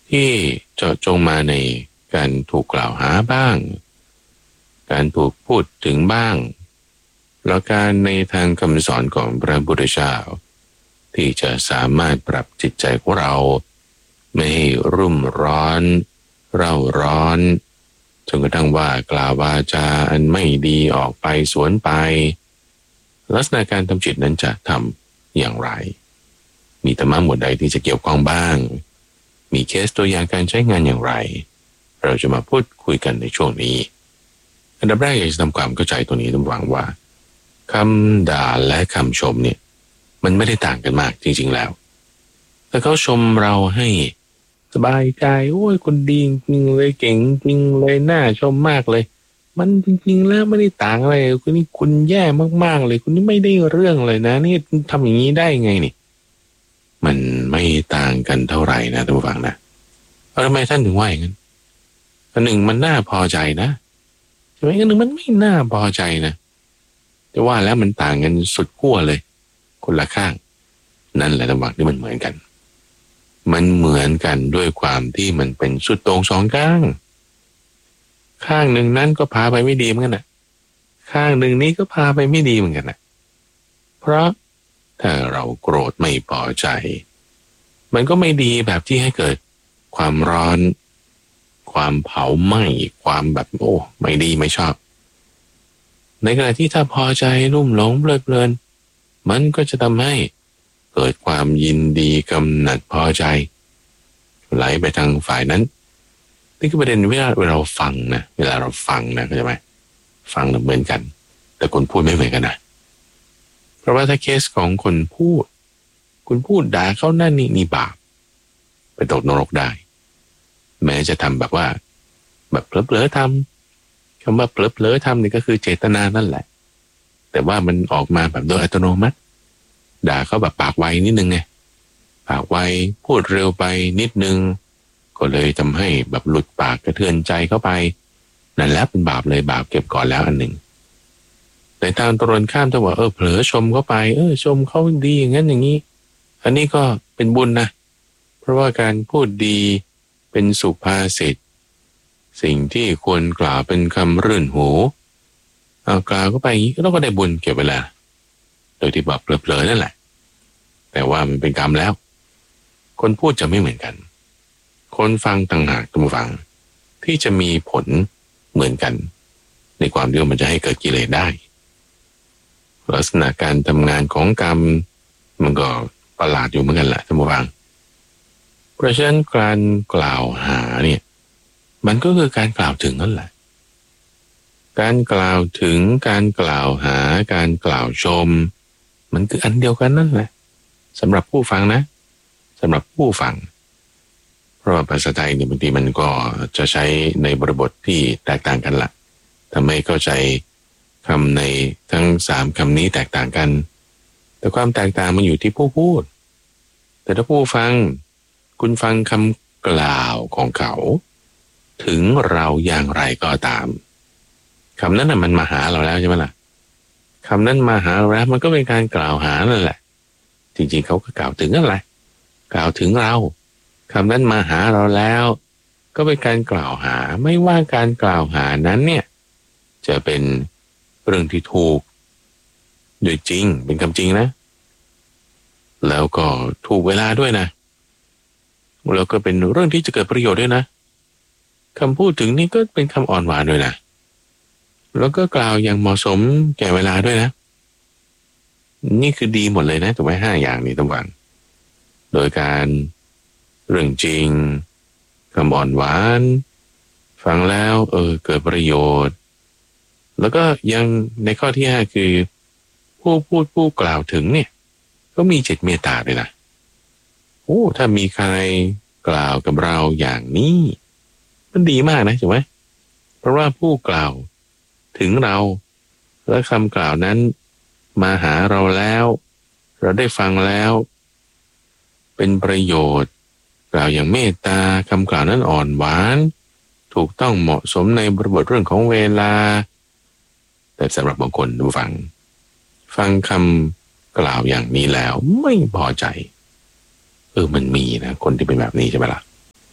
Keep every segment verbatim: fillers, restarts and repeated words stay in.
ที่เจาะจงมาในการถูกกล่าวหาบ้างการถูกพูดถึงบ้างแล้วการในทางคำสอนของพระพุทธเจ้าที่จะสามารถปรับจิตใจของเราไม่ให้รุ่มร้อนเร่าร้อนจนกระทั่งว่ากล่าววาจาอันไม่ดีออกไปสวนไปลักษณะการทำจิตนั้นจะทำอย่างไรมีธรรมะหมวดใดที่จะเกี่ยวข้องบ้างมีเคสตัวอย่างการใช้งานอย่างไรเราจะมาพูดคุยกันในช่วงนี้อันดับแรกอยากจะทำความเข้าใจตัวนี้ต้องหวังว่าคำด่าและคำชมเนี่ยมันไม่ได้ต่างกันมากจริงๆแล้วถ้าเขาชมเราให้สบายใจโอ้ยคนดีจริงเลยเก่งจริงเลยน่าชมมากเลยมันจริงๆแล้วไม่ได้ต่างอะไรคุณนี่คุณแย่มากๆเลยคุณนี่ไม่ได้เรื่องเลยนะนี่ทำอย่างนี้ได้ไงนี่มันไม่ต่างกันเท่าไหร่นะท่านผู้ฟังนะเพราะทำไมท่านถึงว่าอย่างนั้นอันหนึ่งมันน่าพอใจนะใช่ไหมอันหนึ่งมันไม่น่าพอใจนะแต่ว่าแล้วมันต่างกันสุดขั้วเลยคนละข้างนั่นแหละระหว่างที่มันเหมือนกันมันเหมือนกันด้วยความที่มันเป็นสุดโต่งสองข้างข้างหนึ่งนั้นก็พาไปไม่ดีเหมือนกันนะข้างหนึ่งนี้ก็พาไปไม่ดีเหมือนกันนะเพราะถ้าเราโกรธไม่พอใจมันก็ไม่ดีแบบที่ให้เกิดความร้อนความเผาไหม้ความแบบโอ้ไม่ดีไม่ชอบในขณะที่ถ้าพอใจรุ่มหลงเพลิดเพลินมันก็จะทำให้เกิดความยินดีกำหนัดพอใจไหลไปทางฝ่ายนั้นนี่คือประเด็นเวลาเวลาเราฟังนะเวลาเราฟังนะเข้าใจไหมฟังเหมือนกันแต่คนพูดไม่เหมือนกันนะเพราะว่าถ้าเคสของคนพูดคุณพูดด่าเขานั่นนี่นี่บาปไปตกนรกได้แม้จะทำแบบว่าแบบเพลอๆทำคำว่าเพลอๆทำนี่ก็คือเจตนานั่นแหละแต่ว่ามันออกมาแบบโดยอัตโนมัติด่าเขาแบบปากไวนิดนึงไงปากไวพูดเร็วไปนิดนึงก็เลยทำให้แบบหลุดปากกระเทือนใจเข้าไปนั่นแหละเป็นบาปเลยบาปเก็บก่อนแล้วอันหนึ่งแต่ทางตรงข้ามถ้าว่าเออเผลอชมเข้าไปเออชมเขาดีอย่างนั้นอย่างนี้อันนี้ก็เป็นบุญนะเพราะว่าการพูดดีเป็นสุภาษิตสิ่งที่ควรกล่าวเป็นคำรื่นหูเอากล่าวเข้าไปอย่างนี้ก็ต้องก็ได้บุญเก็บเวลาโดยที่แบบเผลอๆนั่นแหละแต่ว่ามันเป็นกรรมแล้วคนพูดจะไม่เหมือนกันคนฟังต่างหากตัวฟังที่จะมีผลเหมือนกันในความที่มันจะให้เกิดกิเลสได้ลักษณะการทำงานของกรรมมันก็ประหลาดอยู่เหมือนกันแหละตัวฟังเพราะฉะนั้นการกล่าวหาเนี่ยมันก็คือการกล่าวถึงนั่นแหละการกล่าวถึงการกล่าวหาการกล่าวชมมันคืออันเดียวกันนั่นแหละสำหรับผู้ฟังนะสำหรับผู้ฟังเพราะว่าภาษาไทยเนี่ยบางทีมันก็จะใช้ในบริบทที่แตกต่างกันละทำให้เข้าใจคำในทั้งสามคำนี้แตกต่างกันแต่ความแตกต่างมันอยู่ที่ผู้พูดแต่ถ้าผู้ฟังคุณฟังคำกล่าวของเขาถึงเราอย่างไรก็ตามคำนั้นน่ะมันมาหาเราแล้วใช่ไหมล่ะคำนั้นมาหาเราแล้วมันก็เป็นการกล่าวหานั่นแหละจริงๆเขาก็กล่าวถึงอะไรกล่าวถึงเราคำนั้นมาหาเราแล้วก็เป็นการกล่าวหาไม่ว่าการกล่าวหานั้นเนี่ยจะเป็นเรื่องที่ถูกโดยจริงเป็นคำจริงนะแล้วก็ถูกเวลาด้วยนะแล้วก็เป็นเรื่องที่จะเกิดประโยชน์ด้วยนะคำพูดถึงนี่ก็เป็นคำอ่อนหวานด้วยนะแล้วก็กล่าวอย่างเหมาะสมแก่เวลาด้วยนะนี่คือดีหมดเลยนะถูกไหมห้าอย่างนี้ต้องฟังโดยการเรื่องจริงคำอ่อนหวานฟังแล้วเออเกิดประโยชน์แล้วก็ยังในข้อที่ห้าคือผู้พูดผู้กล่าวถึงเนี่ยก็มีจิตเมตตาด้วยนะโอ้ถ้ามีใครกล่าวกับเราอย่างนี้มันดีมากนะถูกไหมเพราะว่าผู้กล่าวถึงเราและคำกล่าวนั้นมาหาเราแล้วเราได้ฟังแล้วเป็นประโยชน์กล่าวอย่างเมตตาคำกล่าวนั้นอ่อนหวานถูกต้องเหมาะสมในบริบทเรื่องของเวลาแต่สำหรับบางคนดูฟังฟังคำกล่าวอย่างนี้แล้วไม่พอใจเออมันมีนะคนที่เป็นแบบนี้ใช่ไหมล่ะ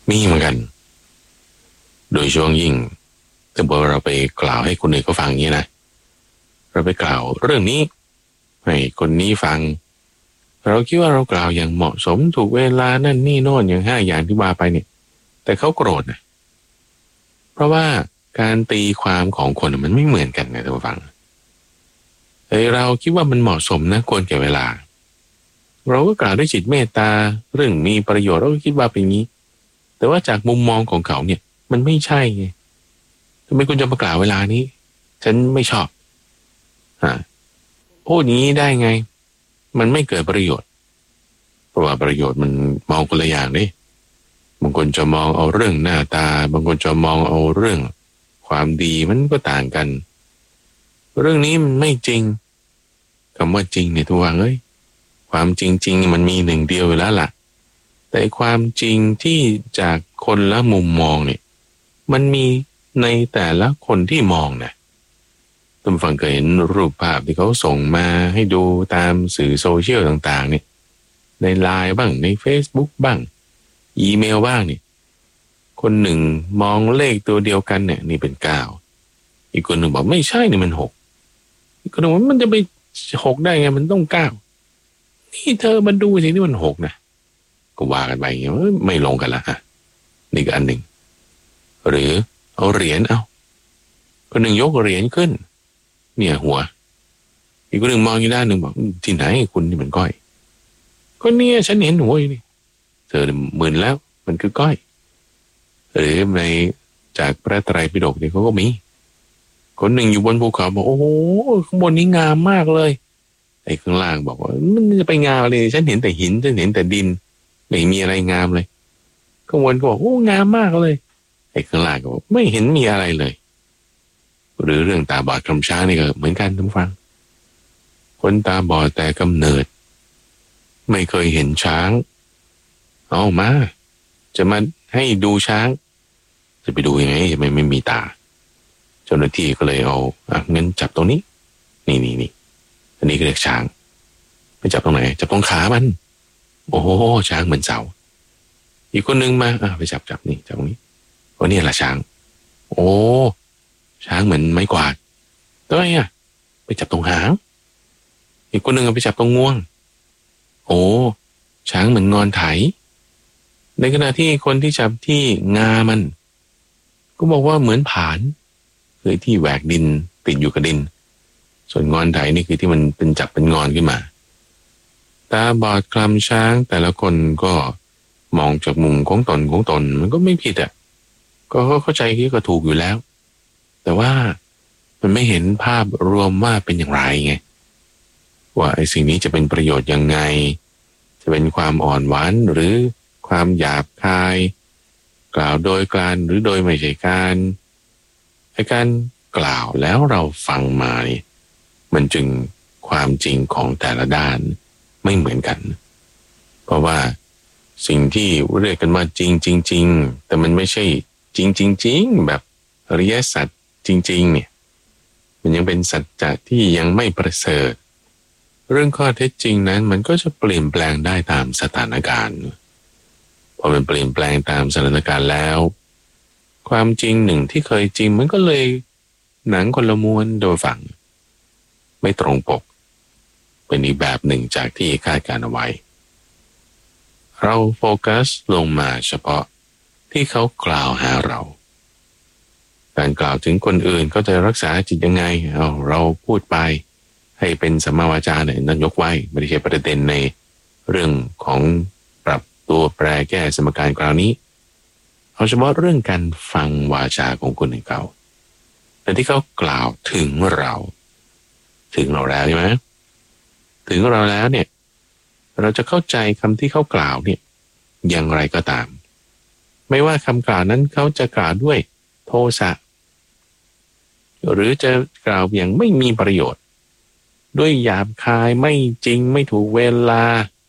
มีเหมือนกันโดยช่วงยิ่งถ้าบอกเราไปกล่าวให้คนอื่นเขาฟังอย่างนี้นะเราไปกล่าวเรื่องนี้ให้คนนี้ฟังเราคิดว่าเรากล่าวอย่างเหมาะสมถูกเวลานั่นนี่โน่นอย่างห้าอย่างที่ว่าไปเนี่ยแต่เขาโกรธนะเพราะว่าการตีความของคนมันไม่เหมือนกันนะท่านผู้ฟังเฮ้ยเราคิดว่ามันเหมาะสมนะควรแก่เวลาเราก็กล่าวด้วยจิตเมตตาเรื่องมีประโยชน์เราก็คิดว่าเป็นงี้แต่ว่าจากมุมมองของเขาเนี่ยมันไม่ใช่ไงทำไมคุณจะมากล่าวเวลานี้ฉันไม่ชอบฮะพูดนี้ได้ไงมันไม่เกิดประโยชน์เพราะว่าประโยชน์มันมองคนละอย่างนี่บางคนจะมองเอาเรื่องหน้าตาบางคนจะมองเอาเรื่องความดีมันก็ต่างกันเรื่องนี้มันไม่จริงคำว่าจริงเนี่ยทุกวันเอ้ยความจริงๆมันมีหนึ่งเดียวอยู่แล้วล่ะแต่ความจริงที่จากคนละมุมมองเนี่ยมันมีในแต่ละคนที่มองนะท่านฟังเคยเห็นรูปภาพที่เขาส่งมาให้ดูตามสื่อโซเชียลต่างๆเนี่ยในไลน์บ้างใน Facebook บ้างอีเมลบ้างเนี่ยคนหนึ่งมองเลขตัวเดียวกันเนี่ยนี่เป็นเก้าอีกคนหนึ่งบอกไม่ใช่นี่มันหกอีกคนหนึ่งบอกมันจะไปหกได้ไงมันต้องเก้านี่เธอมาดูสินี่มันหกนะก็ว่ากันไปอย่างเงี้ยไม่ลงกันละฮะนี่ก็อันหนึ่งหรือเอาเหรียญเอาคนหนึ่งยกเหรียญขึ้นเนี่ยหัวอีกคนหนึ่งมองอีกด้านหนึ่งบอกที่ไหนคุณนี่มันก้อยก็เนี่ยฉันเห็นหัวอยู่นี่เธอหมื่นแล้วมันคือก้อยหรือในจากพระไตรปิฎกเนี่ยเขาก็มีคนหนึ่งอยู่บนภูเขาบอกโอ้โหข้างบนนี้งามมากเลยไอ้ข้างล่างบอกว่ามันจะไปงามเลยฉันเห็นแต่หินฉันเห็นแต่ดินไม่มีอะไรงามเลยข้างบนก็บอกโอ้งามมากเลยไอ้ข้างล่างก็บอกไม่เห็นมีอะไรเลยหรือเรื่องตาบอดคำช้างนี่ก็เหมือนกันท่านฟังคนตาบอดแต่กำเนิดไม่เคยเห็นช้างเอามาจะมาให้ดูช้างจะไปดูยังไงจะไม่ไม่มีตาเจ้าหน้าที่ก็เลยเอาอ่ะงั้นจับตรงนี้นี่นี่นี่อันนี้ก็เรียกช้างไปจับตรงไหนจับตรงขามันโอ้โหช้างเหมือนเสาอีกคนนึงมาอ่ะไปจับจับนี่จับตรงนี้วันนี้แหละช้างโอ้ช้างเหมือนไม้กวาดตัวไงอ่ะไปจับตรงหางอีกคนนึงไปจับตรงงวงโอ้ช้างเหมือนงอนไถในขณะที่คนที่จับที่งามันก็บอกว่าเหมือนผานคือที่แหวกดินติดอยู่กับดินส่วนงอนไถนี่คือที่มันเป็นจับเป็นงอนขึ้นมาตาบอดคลำช้างแต่ละคนก็มองจากมุมของตนของตนมันก็ไม่ผิดอ่ะก็เข้าใจที่ก็ถูกอยู่แล้วแต่ว่ามันไม่เห็นภาพรวมว่าเป็นอย่างไรไงว่าไอ้สิ่งนี้จะเป็นประโยชน์ยังไงจะเป็นความอ่อนหวานหรือความหยาบคายกล่าวโดยการหรือโดยไม่ใช่การไอ้การกล่าวแล้วเราฟังมานี่มันจึงความจริงของแต่ละด้านไม่เหมือนกันเพราะว่าสิ่งที่เรียกกันว่าจริงจริงๆแต่มันไม่ใช่จริงจริงๆแบบอริยสัจจริงๆเนี่ยมันยังเป็นสัจจะที่ยังไม่ประเสริฐเรื่องข้อเท็จจริงนั้นมันก็จะเปลี่ยนแปลงได้ตามสถานการณ์พอมันเปลี่ยนแปลงตามสถานการณ์แล้วความจริงหนึ่งที่เคยจริงมันก็เลยหนังคนละม้วนโดยฝั่งไม่ตรงปกเป็นอีกแบบหนึ่งจากที่คาดการเอาไว้เราโฟกัสลงมาเฉพาะที่เขากล่าวหาเราการกล่าวถึงคนอื่นก็จะรักษาจิตยังไงเอาเราพูดไปให้เป็นสัมมาวาจาเนี่ยนั่นยกไว้ไม่ได้ใช่ประเด็นในเรื่องของปรับตัวแปรแก้สมการคราวนี้เอาเฉพาะเรื่องการฟังวาจาของคนอื่นเขาแต่ที่เขากล่าวถึงเราถึงเราแล้วใช่ไหมถึงเราแล้วเนี่ยเราจะเข้าใจคำที่เขากล่าวเนี่ยอย่างไรก็ตามไม่ว่าคำกล่าวนั้นเขาจะกล่าวด้วยโทสะหรือจะกล่าวอย่างไม่มีประโยชน์ด้วยหยาบคายไม่จริงไม่ถูกเวลา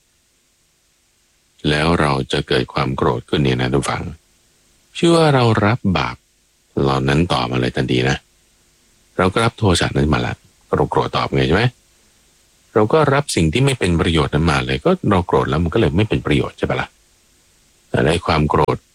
แล้วเราจะเกิดความโกรธขึ้นเนี่ยนะทุกฝังเชื่อว่าเรารับบาปเหล่านั้นต่อมาเลยทันทีนะเราก็รับโทสะนั้นมาละเราโกรธตอบไงใช่ไหมเราก็รับสิ่งที่ไม่เป็นประโยชน์นั้นมาเลยก็เราโกรธแล้วมันก็เลยไม่เป็นประโยชน์ใช่ปะล่ะแต่ในความโกรธ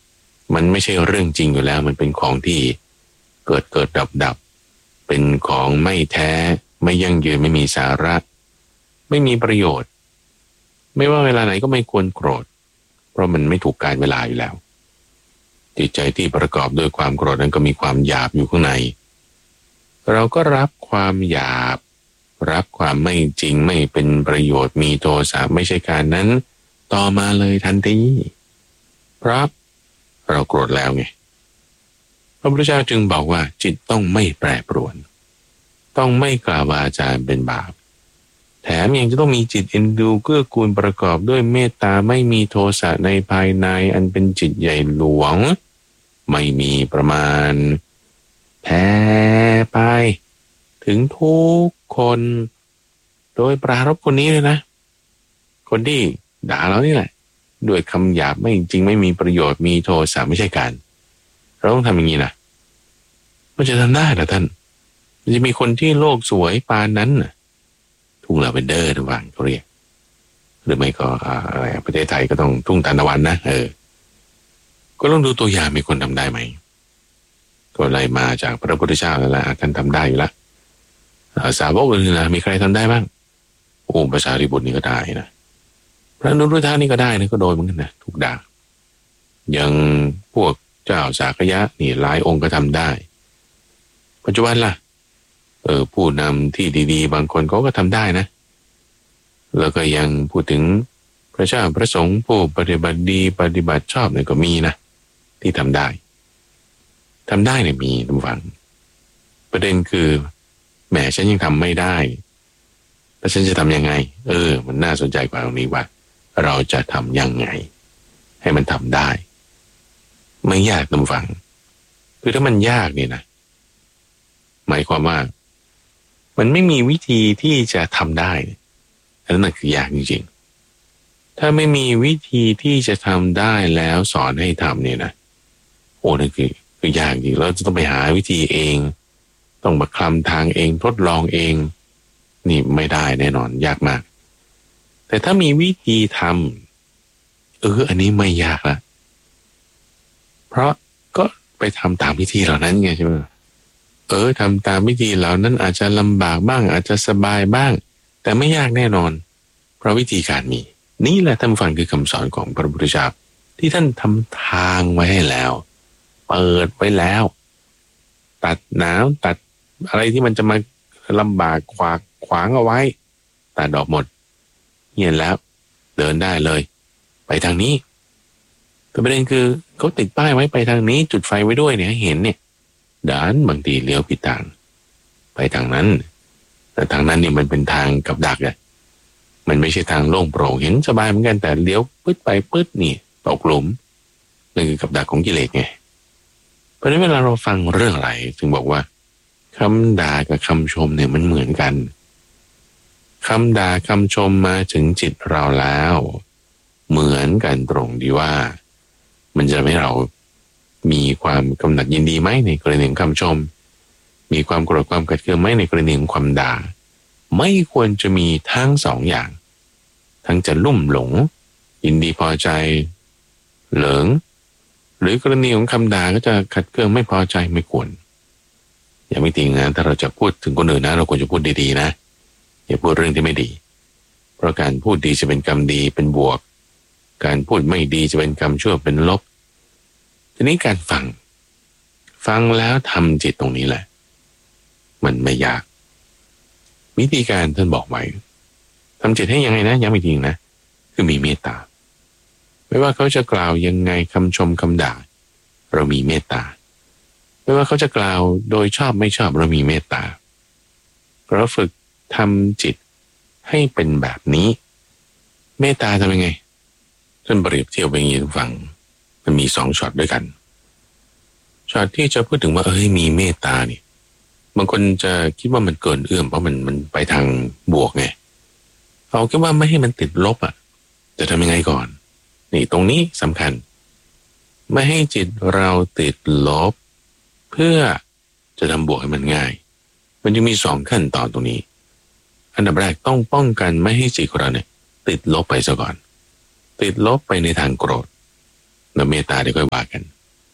มันไม่ใช่เรื่องจริงอยู่แล้วมันเป็นของที่เกิดเกิดดับดับเป็นของไม่แท้ไม่ยั่งยืนไม่มีสาระไม่มีประโยชน์ไม่ว่าเวลาไหนก็ไม่ควรโกรธเพราะมันไม่ถูกกาลเวลาอยู่แล้วจิตใจที่ประกอบด้วยความโกรธนั้นก็มีความหยาบอยู่ข้างในเราก็รับความหยาบรับความไม่จริงไม่เป็นประโยชน์มีโทสะไม่ใช่การนั้นต่อมาเลยทันทีเพราะเราโกรธแล้วไงพระพุทธเจ้าจึงบอกว่าจิตต้องไม่แปรปรวนต้องไม่กล่าววาจาเป็นบาปแถมยังจะต้องมีจิตเอ็นดูเกื้อกูลประกอบด้วยเมตตาไม่มีโทสะในภายในอันเป็นจิตใหญ่หลวงไม่มีประมาณแผ่ไปถึงทุกคนโดยปรารภคนนี้เลยนะคนที่ด่าเรานี่แหละด้วยคำหยาบไม่จริงไม่มีประโยชน์มีโทสะไม่ใช่การเราต้องทำอย่างนี้นะมันจะทำได้เหรอท่านมันจะมีคนที่โลกสวยปานนั้นน่ะทุ่งลาเวนเดอร์ระหว่างเขาเรียกหรือไม่ก็อะไรประเทศไทยก็ต้องทุ่งทานตะวันนะเออก็ต้องดูตัวอย่างมีคนทำได้ไหมก็ไล่มาจากพระพุทธเจ้าแล้วล่ะท่านทำได้อยู่แล้วสาวกอื่นนะมีใครทำได้บ้างโอ้ภาษาริบุตรนี่ก็ได้นะพระนุรุทธานี่ก็ได้นะก็โดนเหมือนกันนะถูกด่ายังพวกเจ้าสากยะนี่หลายองค์ก็ทำได้ปัจจุบันล่ะเออผู้นำที่ดีๆบางคนเขาก็ทำได้นะแล้วก็ยังพูดถึงพระเจ้าพระสงฆ์ผู้ปฏิบัติดีปฏิบัติชอบเนี่ยก็มีนะที่ทำได้ทำได้เนี่ยมีท่านฟังประเด็นคือแหมฉันยังทำไม่ได้แล้วฉันจะทำยังไงเออมันน่าสนใจกว่าตรงนี้ว่าเราจะทำยังไงให้มันทำได้ไม่ยากท่านฟังคือถ้ามันยากเนี่ยนะหมายความว่ามันไม่มีวิธีที่จะทำได้อันนั้นคือยากจริงๆถ้าไม่มีวิธีที่จะทำได้แล้วสอนให้ทำเนี่ยนะโอ้นั่นคือคือยากจริงเราจะต้องไปหาวิธีเองต้องมาคลำทางเองทดลองเองนี่ไม่ได้แน่นอนยากมากแต่ถ้ามีวิธีทำเอออันนี้ไม่ยากละเพราะก็ไปทำตามวิธีเหล่านั้นไงใช่ไหมเออทำตามวิธีเหล่านั้นอาจจะลำบากบ้างอาจจะสบายบ้างแต่ไม่ยากแน่นอนเพราะวิธีการมีนี่แหละท่านฟังคือคำสอนของพระพุทธเจ้าที่ท่านทำทางไว้ให้แล้วเปิดไว้แล้วตัดหนาวตัดอะไรที่มันจะมาลำบากขวากขวางเอาไว้ตัดดอกหมดเห็นแล้วเดินได้เลยไปทางนี้แต่ประเด็นคือเขาติดป้ายไว้ไปทางนี้จุดไฟไว้ด้วยเนี่ยเห็นเนี่ยด้านบางทีเลี้ยวผิดทางไปทางนั้นแต่ทางนั้นนี่มันเป็นทางกับดักอะมันไม่ใช่ทางโล่งโปร่งเห็นสบายเหมือนกันแต่เลี้ยวปึ๊ดไปปึ๊ดนี่ตกหลุมนั่นคือกับดักของกิเลสไงเพราะฉะนั้นเวลาเราฟังเรื่องอะไรถึงบอกว่าคำด่ากับคำชมเนี่ยมันเหมือนกันคำด่าคำชมมาถึงจิตเราแล้วเหมือนกันตรงที่ว่ามันจะทำให้เรามีความกำหนัดยินดีไหมในกรณีของคำชมมีความโกรธความขัดเคืองไหมในกรณีของความด่าไม่ควรจะมีทั้งสองอย่างทั้งจะลุ่มหลงยินดีพอใจเหลิงหรือกรณีของคำด่าก็จะขัดเคืองไม่พอใจไม่ควรอย่างไม่จริงนะถ้าเราจะพูดถึงคนอื่นนะเราควรจะพูดดีๆนะอย่าพูดเรื่องที่ไม่ดีเพราะการพูดดีจะเป็นกรรมดีเป็นบวกการพูดไม่ดีจะเป็นกรรมชั่วเป็นลบทีนี้การฟังฟังแล้วทำจิตตรงนี้แหละมันไม่ยากวิธีการท่านบอกไว้ทำจิตให้ยังไงนะย้ำอีกทีนะคือมีเมตตาไม่ว่าเขาจะกล่าวยังไงคำชมคำด่าเรามีเมตตาไม่ว่าเขาจะกล่าวโดยชอบไม่ชอบเรามีเมตตาเราฝึกทำจิตให้เป็นแบบนี้เมตตาทำยังไงท่านเปรียบเทียบไปอย่างนี้ฟังมันมีสองช็อตด้วยกันช็อตที่จะพูดถึงว่าเอ้ยมีเมตตานี่บางคนจะคิดว่ามันเกินเอื้อมเพราะมันมันไปทางบวกไงเอาแค่ว่าไม่ให้มันติดลบอ่ะจะทำยังไงก่อนนี่ตรงนี้สำคัญไม่ให้จิตเราติดลบเพื่อจะทำบวกให้มันง่ายมันจะมีสองขั้นตอนตรงนี้อันดับแรกต้องป้องกันไม่ให้จิตของเราเนี่ยติดลบไปซะก่อนติดลบไปในทางโกรธแล้วเมตตาเดี๋ยวค่อยว่ากัน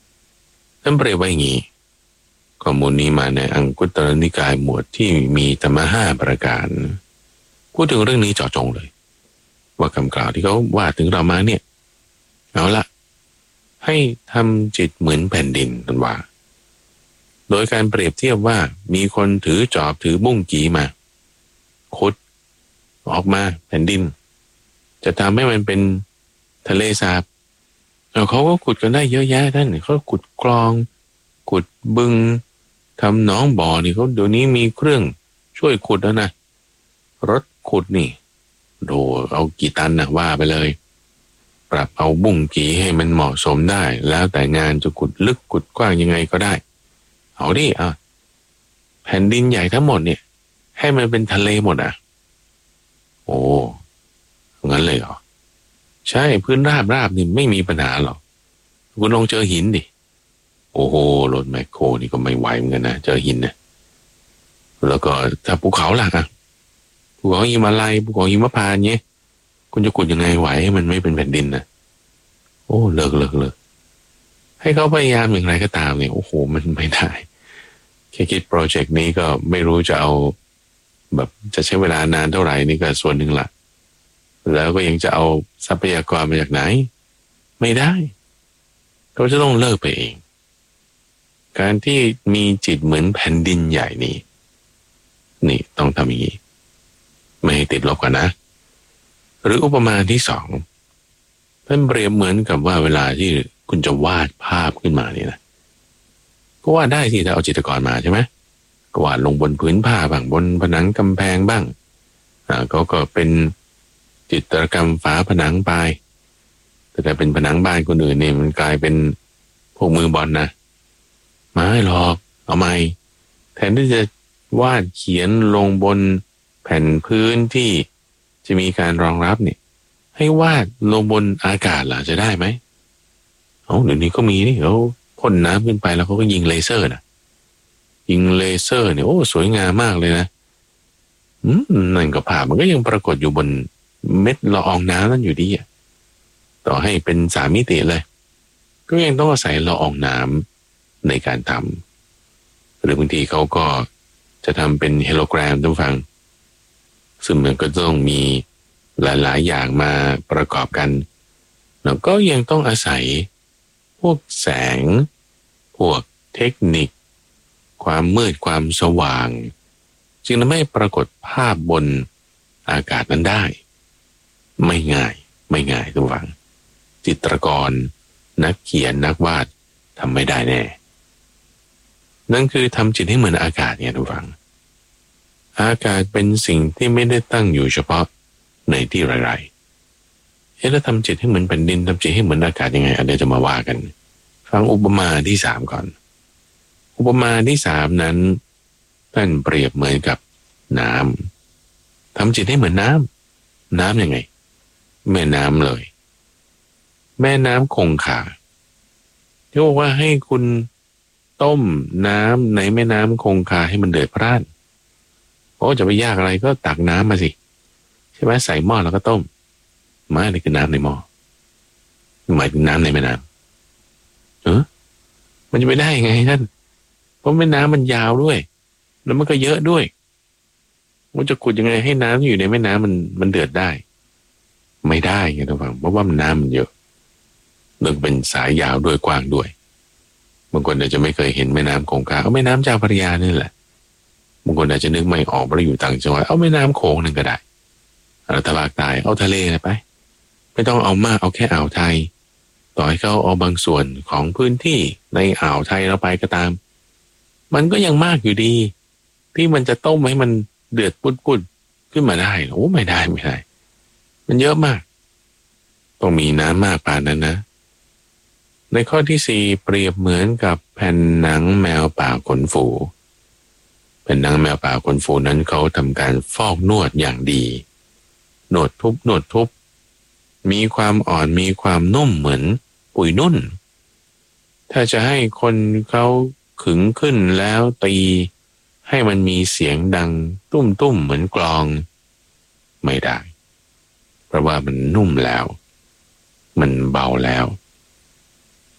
ท่านเปรียบไว้อย่างนี้ข้อมูลนี้มาในอังคุตรนิกายหมวดที่มีธรรมะห้าประการพูดถึงเรื่องนี้เจาะจงเลยว่าคำกล่าวที่เขาว่าถึงเรามาเนี่ยเอาละให้ทำจิตเหมือนแผ่นดินนั่นว่าโดยการเปรียบเทียบว่ามีคนถือจอบถือบุ้งกีมาขุดออกมาแผ่นดินจะทำให้มันเป็นทะเลสาบเขาก็ขุดกันได้เยอะแยะท่านเขาขุดคลองขุดบึงทำหนองบ่อนี่เขาเดี๋ยวนี้มีเครื่องช่วยขุดแล้วนะรถขุดนี่โดเอากี่ตันนะว่าไปเลยปรับเอาบุ้งกีให้มันเหมาะสมได้แล้วแต่งานจะขุดลึกขุดกว้างยังไงก็ได้เอาดิอ่ะแผ่นดินใหญ่ทั้งหมดเนี่ยให้มันเป็นทะเลหมดอ่ะโอ้งั้นเลยเหรอใช่พื้นราบราบนี่ไม่มีปัญหาหรอกคุณลองเจอหินดิโอ้โหรถแมคโครนี่ก็ไม่ไหวเหมือนกันนะเจอหินนะแล้วก็ถ้าภูเขาล่ะอ่ะภูเขาหิมาลัยภูเขาหิมพานต์เงี้ยคุณจะขุดยังไงไหวให้มันไม่เป็นแผ่นดินนะโอ้เลิกเลิกเลิกให้เขาพยายามอย่างไรก็ตามเนี่ยโอ้โหมันไม่ได้แค่คิดโปรเจกต์นี้ก็ไม่รู้จะเอาแบบจะใช้เวลานานเท่าไหร่นี่ก็ส่วนหนึ่งละแล้วก็ยังจะเอาทรัพยากรมาจากไหนไม่ได้เขาจะต้องเลิกไปเองการที่มีจิตเหมือนแผ่นดินใหญ่นี่นี่ต้องทำอย่างนี้ไม่ให้ติดลบกันนะหรืออุปมาที่สองท่านเปรียบเหมือนกับว่าเวลาที่คุณจะวาดภาพขึ้นมาเนี่ยนะก็วาดได้ที่ถ้าเอาจิตรกรมาใช่ไหมก็วาดลงบนพื้นผ้าบ้างบนผนังกำแพงบ้างอ่าเขาก็เป็นจิตรกรรมฝาผนังไปแต่ถ้าเป็นผนังบ้านคนอื่นเนี่ยมันกลายเป็นพวกมือบอลนะไม่หรอกเอาไม่แทนที่จะวาดเขียนลงบนแผ่นพื้นที่จะมีการรองรับเนี่ยให้วาดลงบนอากาศล่ะจะได้ไหมเอาเดี๋ยวนี้ก็มีนี่เขาพ่นน้ำขึ้นไปแล้วเขาก็ยิงเลเซอร์นะยิงเลเซอร์เนี่ยโอ้สวยงามมากเลยนะอืมนั่นก็ภาพมันก็ยังปรากฏอยู่บนเม็ดละอองน้ำนั่นอยู่ดีอ่ะต่อให้เป็นสามมิติเลยก็ยังต้องอาศัยละอองน้ำในการทำหรือบางทีเขาก็จะทำเป็นเฮโลแกรมท่านฟังซึ่งมันก็ต้องมีหลายๆอย่างมาประกอบกันแล้วก็ยังต้องอาศัยพวกแสงพวกเทคนิคความมืดความสว่างจึงทำให้ปรากฏภาพบนอากาศนั้นได้ไม่ง่ายไม่ง่ายทุกฝังจิตรกรนักเขียนนักวาดทำไม่ได้แน่นั่นคือทำจิตให้เหมือนอากาศเนี่ยทุกฝังอากาศเป็นสิ่งที่ไม่ได้ตั้งอยู่เฉพาะในที่ไรๆเอ๊ะแล้วทำจิตให้เหมือนแผ่นดินทำจิตให้เหมือนอากาศยังไงเดี๋ยวจะมาว่ากันฟังอุปมาที่สามก่อนอุปมาที่สามนั้นท่านเปรียบเหมือนกับน้ำทำจิตให้เหมือนน้ำน้ำยังไงแม่น้ำเลยแม่น้ำคงคาที่บอกว่าให้คุณต้มน้ำในแม่น้ำคงคาให้มันเดือดพร่านโอ้จะไปยากอะไรก็ตักน้ำมาสิใช่ไหมใส่หม้อแล้วก็ต้มไม่นี่คือน้ำในหม้อหมายถึงน้ำในแม่น้ำเออมันจะไปได้ยังไงท่านเพราะแม่น้ำมันยาวด้วยแล้วมันก็เยอะด้วยมันจะขุดยังไงให้น้ำที่อยู่ในแม่น้ำมันมันเดือดได้ไม่ได้ไงท่านฟังเพราะว่ามันน้ำมันเยอะเรื่องเป็นสายยาวด้วยกว้างด้วยบางคนอาจจะไม่เคยเห็นแม่น้ำคงคาเอาแม่น้ำเจ้าพระยานี่แหละบางคนอาจจะนึกไม่ออกเพราะอยู่ต่างจังหวัดเอาแม่น้ำโขงนึงก็ได้เอาตะลากตายเอาทะเลไปไม่ต้องเอามากเอาแค่อ่าวไทยต่อให้เขาเอาบางส่วนของพื้นที่ในอ่าวไทยเราไปก็ตามมันก็ยังมากอยู่ดีที่มันจะต้มให้มันเดือดปุดๆขึ้นมาได้โอ้ไม่ได้ไม่ได้มันเยอะมากต้องมีน้ำมากปานนั้นนะในข้อที่สี่เปรียบเหมือนกับแผ่นหนังแมวป่าขนฝูแผ่นหนังแมวป่าขนฝูนั้นเขาทำการฟอกนวดอย่างดีนวดทุบนวดทุบมีความอ่อนมีความนุ่มเหมือนปุ๋ยนุ่นถ้าจะให้คนเขาขึงขึ้นแล้วตีให้มันมีเสียงดังตุ้มตุ้มเหมือนกลองไม่ได้เพราะว่ามันนุ่มแล้วมันเบาแล้วจะให้มัน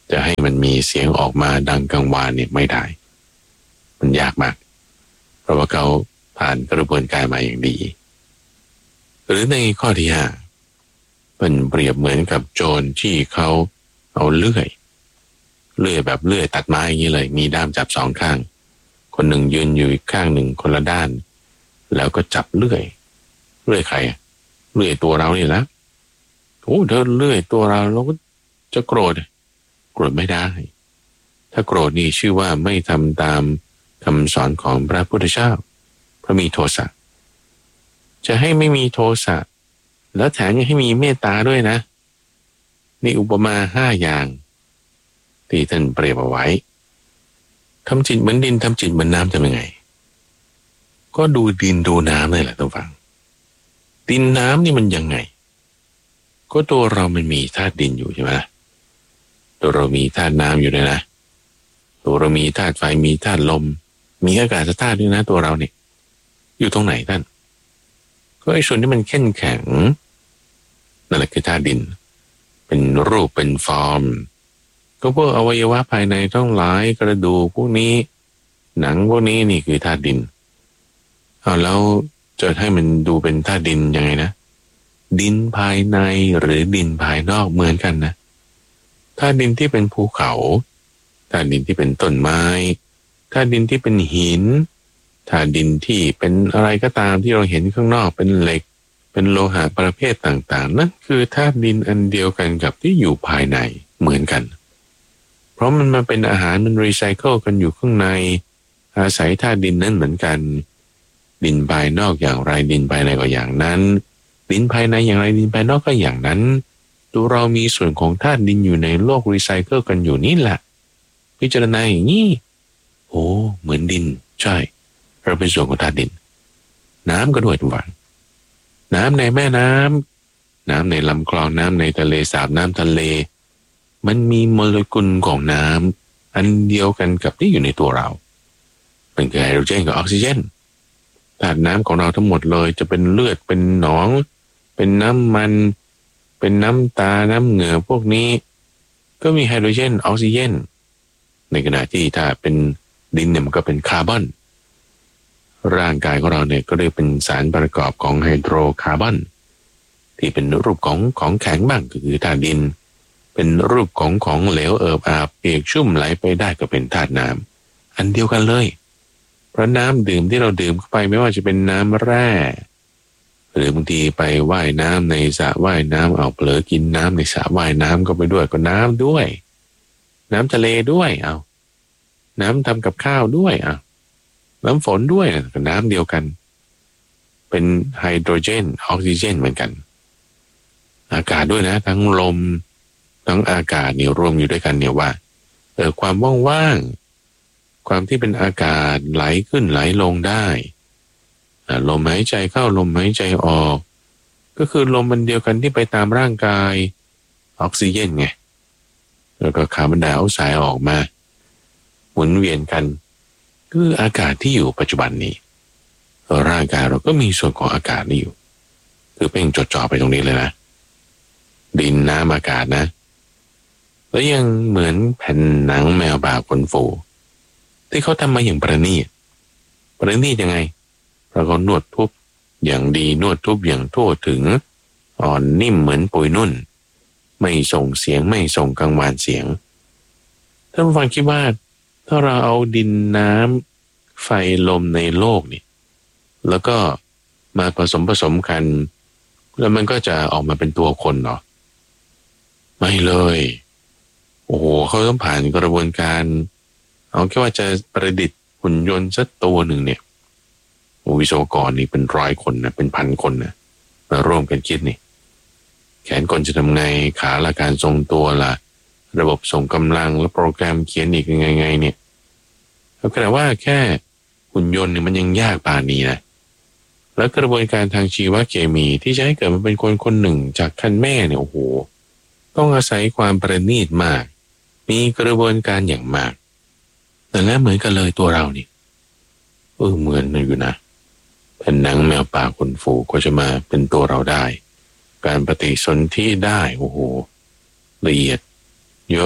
มันมีเสียงออกมาดังกังวานเนี่ยไม่ได้มันยากมากเพราะว่าเขาผ่านกระบวนการมาอย่างดีหรือในข้อที่ห้าเป็นเปรียบเหมือนกับโจรที่เขาเอาเลื่อยเลื่อยแบบเลื่อยตัดไม้อย่างนี้เลยมีด้ามจับสองข้างคนหนึ่งยืนอยู่อีกข้างหนึ่งคนละด้านแล้วก็จับเลื่อยเลื่อยใครเลื่อยตัวเรานี่แหละโอ้เธอเลื่อยตัวเราเราก็จะโกรธโกรธไม่ได้ถ้าโกรธนี่ชื่อว่าไม่ทำตามคำสอนของพระพุทธเจ้าเพราะมีโทสะจะให้ไม่มีโทสะแล้วแถมยังให้มีเมตตาด้วยนะนี่อุปมาห้าอย่างที่ท่านเปรียบเอาไว้ทำจิตเหมือนดินทำจิตเหมือนน้ำทำยังไงก็ดูดินดูน้ำเลยแหละท่านฟังดินน้ำนี่มันยังไงก็ตัวเรามันมีธาตุดินอยู่ใช่ไหมตัวเรามีธาตุน้ำอยู่ด้วยนะตัวเรามีธาตุไฟมีธาตุลมมีอากาศธาตุด้วยนะตัวเราเนี่ยอยู่ตรงไหนท่านก็ไอ้ส่วนที่มันเข้มแข็งนั่นแหละคือธาตุดินเป็นรูปเป็นฟอร์มก็พวกอวัยวะภายในท้องหลายกระดูกพวกนี้หนังพวกนี้นี่คือธาตุดินเอาแล้วจะให้มันดูเป็นธาตุดินยังไงนะดินภายในหรือดินภายนอกเหมือนกันนะธาตุดินที่เป็นภูเขาธาตุดินที่เป็นต้นไม้ธาตุดินที่เป็นหินธาตุดินที่เป็นอะไรก็ตามที่เราเห็นข้างนอกเป็นเหล็กเป็นโลหะประเภทต่างๆนั่นคือธาตุดินอันเดียวกันกับที่อยู่ภายในเหมือนกันเพราะมันมาเป็นอาหารมันรีไซเคิลกันอยู่ข้างในอาศัยธาตุดินนั้นเหมือนกันดินภายนอกอย่างไรดินภายในก็อย่างนั้นดินภายในอย่างไรดินภายนอกก็อย่างนั้นตัวเรามีส่วนของธาตุดินอยู่ในโลกรีไซเคิลกันอยู่นี่แหละพิจารณาอย่างนี้โอ้เหมือนดินใช่เราเป็นส่วนของธาตุดินน้ำก็ด้วยทุกวันน้ำในแม่น้ำน้ำในลำคลองน้ำในทะเลสาบน้ำทะเลมันมีโมเลกุลของน้ำอันเดียวกันกับที่อยู่ในตัวเราเป็นคือไฮโดรเจนกับออกซิเจนธาตุน้ำของเราทั้งหมดเลยจะเป็นเลือดเป็นหนองเป็นน้ำมันเป็นน้ำตาน้ำเหงื่อพวกนี้ก็มีไฮโดรเจนออกซิเจนในขณะที่ถ้าเป็นดินเนี่ยมันก็เป็นคาร์บอนร่างกายของเราเนี่ยก็เลยเป็นสารประกอบของไฮโดรคาร์บอนที่เป็นรูปของของแข็งบ้างก็คือธาตุดินเป็นรูปของของเหลวเอิบอาบเปียกชุ่มไหลไปได้ก็เป็นธาตุน้ำอันเดียวกันเลยเพราะน้ำดื่มที่เราดื่มเข้าไปไม่ว่าจะเป็นน้ำแร่หรือบางทีไปว่ายน้ำในสระว่ายน้ำเอาเผลอกินน้ำในสระว่ายน้ำก็ไปด้วยก็น้ำด้วยน้ำทะเลด้วยเอาน้ำทำกับข้าวด้วยอ่ะน้ำฝนด้วยก็น้ำเดียวกันเป็นไฮโดรเจนออกซิเจนเหมือนกันอากาศด้วยนะทั้งลมทั้งอากาศเนี่ยรวมอยู่ด้วยกันเนี่ยว่าเออความว่างๆความที่เป็นอากาศไหลขึ้นไหลลงได้ลมหายใจเข้าลมหายใจออกก็คือลมมันเดียวกันที่ไปตามร่างกายออกซิเจนไงแล้วก็คาร์บอนไดออกไซด์ออกมาหมุนเวียนกันคืออากาศที่อยู่ปัจจุบันนี้ร่างกายเราก็มีส่วนของอากาศนี่อยู่คือเพ่งจดจ่อไปตรงนี้เลยนะดินน้ำอากาศนะแล้วยังเหมือนแผ่นหนังแมวป่าขนฟูที่เขาทำมาอย่างประณีตประณีตยังไงเราก็นวดทุบอย่างดีนวดทุบอย่างทั่วถึงอ่อนนิ่มเหมือนปุยนุ่นไม่ส่งเสียงไม่ส่งกังวานเสียงท่านผู้ฟังคิดว่าถ้าเราเอาดินน้ำไฟลมในโลกนี่แล้วก็มาผสมผสมกันแล้วมันก็จะออกมาเป็นตัวคนเหรอไม่เลยโอ้โหเขาต้องผ่านกระบวนการเอาแค่ว่าจะประดิษฐ์หุ่นยนต์สักตัวหนึ่งเนี่ยวิศวกรนี่เป็นร้อยคนนะเป็นพันคนนะมาร่วมกันคิดนี่แขนคนจะทำไงขาละการทรงตัวละระบบส่งกำลังและโปรแกรมเขียนอีกยังไงไงเนี่ยเขาแต่ว่าแค่หุ่นยนต์เนี่ยมันยังยากป่านนี้นะแล้วกระบวนการทางชีวเคมีที่จะให้เกิดมาเป็นคนคนหนึ่งจากคันแม่เนี่ยโอ้โหต้องอาศัยความประณีตมากมีกระบวนการอย่างมากแต่แล้วเหมือนกันเลยตัวเรานี่เออเหมือนอยู่นะแผ่นหนังแมวป่าขนฟูก็จะมาเป็นตัวเราได้การปฏิสนธิได้โอ้โหละเอียดเยอะ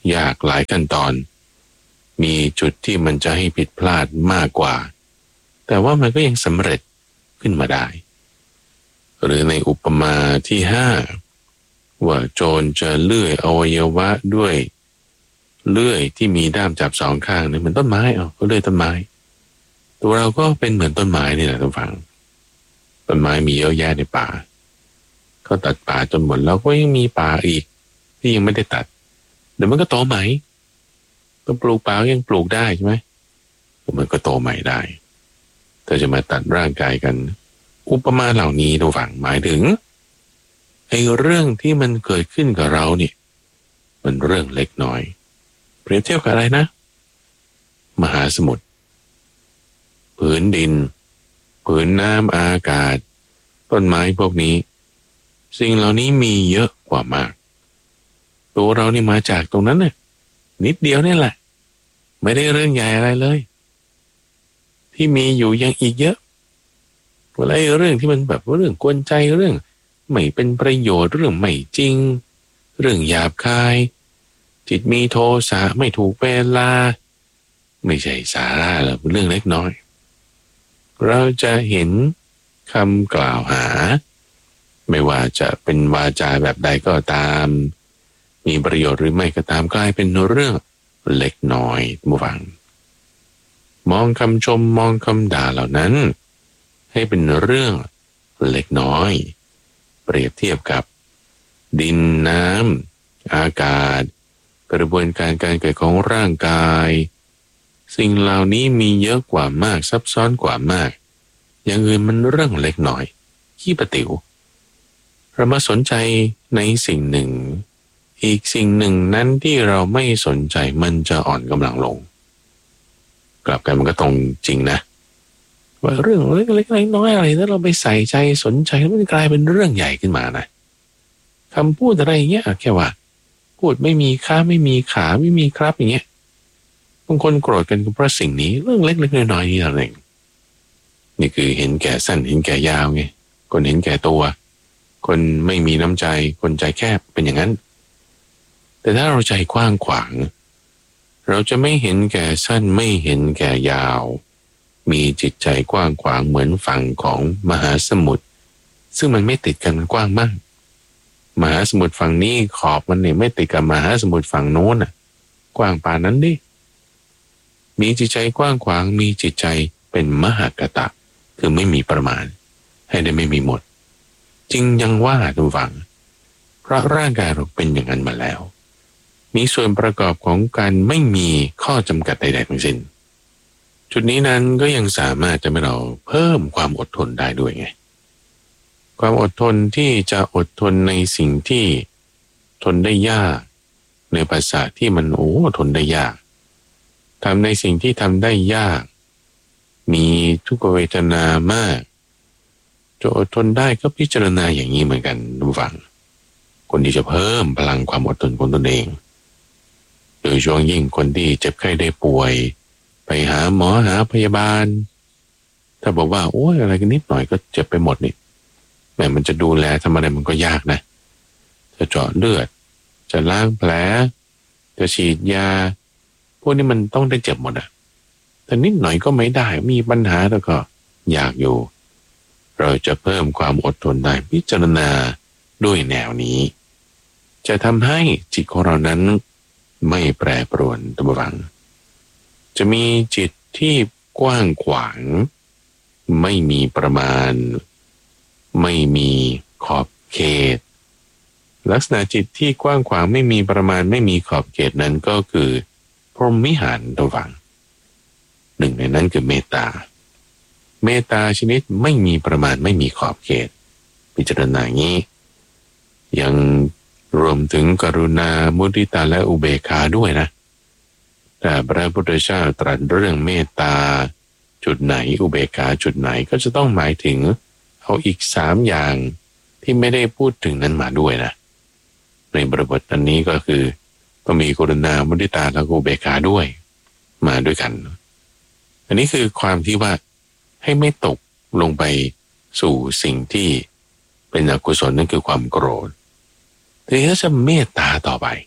ยากหลายขั้นตอนมีจุดที่มันจะให้ผิดพลาดมากกว่าแต่ว่ามันก็ยังสำเร็จขึ้นมาได้หรือในอุปมาที่ห้าว่าโจรจะเลื่อยอวัยวะด้วยเลื่อยที่มีด้ามจับสองข้างเนี่ยเหมือนต้นไม้เอาก็เลื่อยต้นไม้ตัวเราก็เป็นเหมือนต้นไม้นี่แหละท่านฟังต้นไม้มีเยอะแยะในป่าก็ตัดป่าจนหมดแล้วก็ยังมีป่าอีกที่ยังไม่ได้ตัดเดี๋ยวมันก็โตใหม่ก็ปลูกป่ายังปลูกได้ใช่ไหมมันก็โตใหม่ได้ถ้าจะมาตัดร่างกายกันอุปมาเหล่านี้ท่านฟังหมายถึงไอ้เรื่องที่มันเกิดขึ้นกับเราเนี่ยมันเรื่องเล็กน้อยเปรียบเทียบกับอะไรนะมหาสมุทรผืนดินผืนน้ำอากาศต้นไม้พวกนี้สิ่งเหล่านี้มีเยอะกว่ามากตัวเรานี่มาจากตรงนั้นเนี่ยนิดเดียวนี่แหละไม่ได้เรื่องใหญ่อะไรเลยที่มีอยู่ยังอีกเยอะอะไรเรื่องที่มันแบบเรื่องกวนใจเรื่องไม่เป็นประโยชน์เรื่องไม่จริงเรื่องหยาบคายจิตมีโทสะไม่ถูกเวลาไม่ใช่สาระหรอกเรื่องเล็กน้อยเราจะเห็นคำกล่าวหาไม่ว่าจะเป็นวาจาแบบใดก็ตามมีประโยชน์หรือไม่ก็ตามกลายเป็นเรื่องเล็กน้อยผู้ฟังมองคำชมมองคำด่าเหล่านั้นให้เป็นเรื่องเล็กน้อยเปรียบเทียบกับดินน้ำอากาศกระบวนการการเกิดของร่างกายสิ่งเหล่านี้มีเยอะกว่ามากซับซ้อนกว่ามากอย่างอื่นมันเรื่องเล็กน้อยขี้ประติ๋วเรามาสนใจในสิ่งหนึ่งอีกสิ่งหนึ่งนั้นที่เราไม่สนใจมันจะอ่อนกำลังลงกลับกันมันก็ตรงจริงนะว่าเรื่องเล็กๆน้อยๆอะไรถ้าเราไปใส่ใจสนใจมันกลายเป็นเรื่องใหญ่ขึ้นมานะคำพูดอะไรเงี้ยแค่ว่าพูดไม่มีค่าไม่มีขาไม่มีครับอย่างเงี้ยบางคนโกรธกันก็เพราะสิ่งนี้เรื่องเล็กๆน้อยๆนี่เองนี่คือเห็นแก่สั้นเห็นแก่ยาวไงคนเห็นแก่ตัวคนไม่มีน้ำใจคนใจแคบเป็นอย่างนั้นแต่ถ้าเราใจกว้างขวางเราจะไม่เห็นแก่สั้นไม่เห็นแก่ยาวมีจิตใจกว้างขวางเหมือนฝั่งของมหาสมุทรซึ่งมันไม่ติดกันมันกว้างมากมหาสมุทรฝั่งนี้ขอบมันเนี่ยไม่ติดกับมหาสมุทรฝั่งโน้นอ่ะกว้างป่านนั้นดิมีจิตใจกว้างขวางมีจิตใจเป็นมหากตะคือไม่มีประมาณให้ได้ไม่มีหมดจริงยังว่าทุกฝั่งเพราะร่างกายเราเป็นอย่างนั้นมาแล้วมีส่วนประกอบของการไม่มีข้อจำกัดใดๆทั้งสิ้นจุดนี้นั้นก็ยังสามารถจะให้เราเพิ่มความอดทนได้ด้วยไงความอดทนที่จะอดทนในสิ่งที่ทนได้ยากในภาษาที่มันโอ้ทนได้ยากทำในสิ่งที่ทำได้ยากมีทุกขเวทนามากจะอดทนได้ก็พิจารณาอย่างนี้เหมือนกันดูฟังคนที่จะเพิ่มพลังความอดทนของตนเองโดยช่วงยิ่งคนที่เจ็บไข้ได้ป่วยไปหาหมอหาพยาบาลถ้าบอกว่าโอ้ยอะไรกันนิดหน่อยก็เจ็บไปหมดนี่แม้มันจะดูแลทำอะไรมันก็ยากนะจะเจาะเลือดจะล้างแผลจะฉีดยาพวกนี้มันต้องได้เจ็บหมดอะแต่นิดหน่อยก็ไม่ได้มีปัญหาแล้วก็ยากอยู่เราจะเพิ่มความอดทนได้พิจารณาด้วยแนวนี้จะทำให้จิตของเรานั้นไม่แปรปรวนตะบังจะมีจิตที่กว้างขวางไม่มีประมาณไม่มีขอบเขตลักษณะจิตที่กว้างขวางไม่มีประมาณไม่มีขอบเขตนั้นก็คือพรหมิหารตะบังหนึ่งในนั้นคือเมตตาเมตตาชนิดไม่มีประมาณไม่มีขอบเขตพิจารณาอย่างนี้ยังรวมถึงกรุณามุทิตาและอุเบกขาด้วยนะแต่พระพุทธเจ้าตรัสเรื่องเมตตาจุดไหนอุเบกขาจุดไหนก็จะต้องหมายถึงเอาอีกสามอย่างที่ไม่ได้พูดถึงนั้นมาด้วยนะในบริบทอันนี้ก็คือต้องมีกรุณามุทิตาและอุเบกขาด้วยมาด้วยกันอันนี้คือความที่ว่าให้ไม่ตกลงไปสู่สิ่งที่เป็นอกุศลนั่นคือความโกรธทีนี้จะเมตตาต่อไป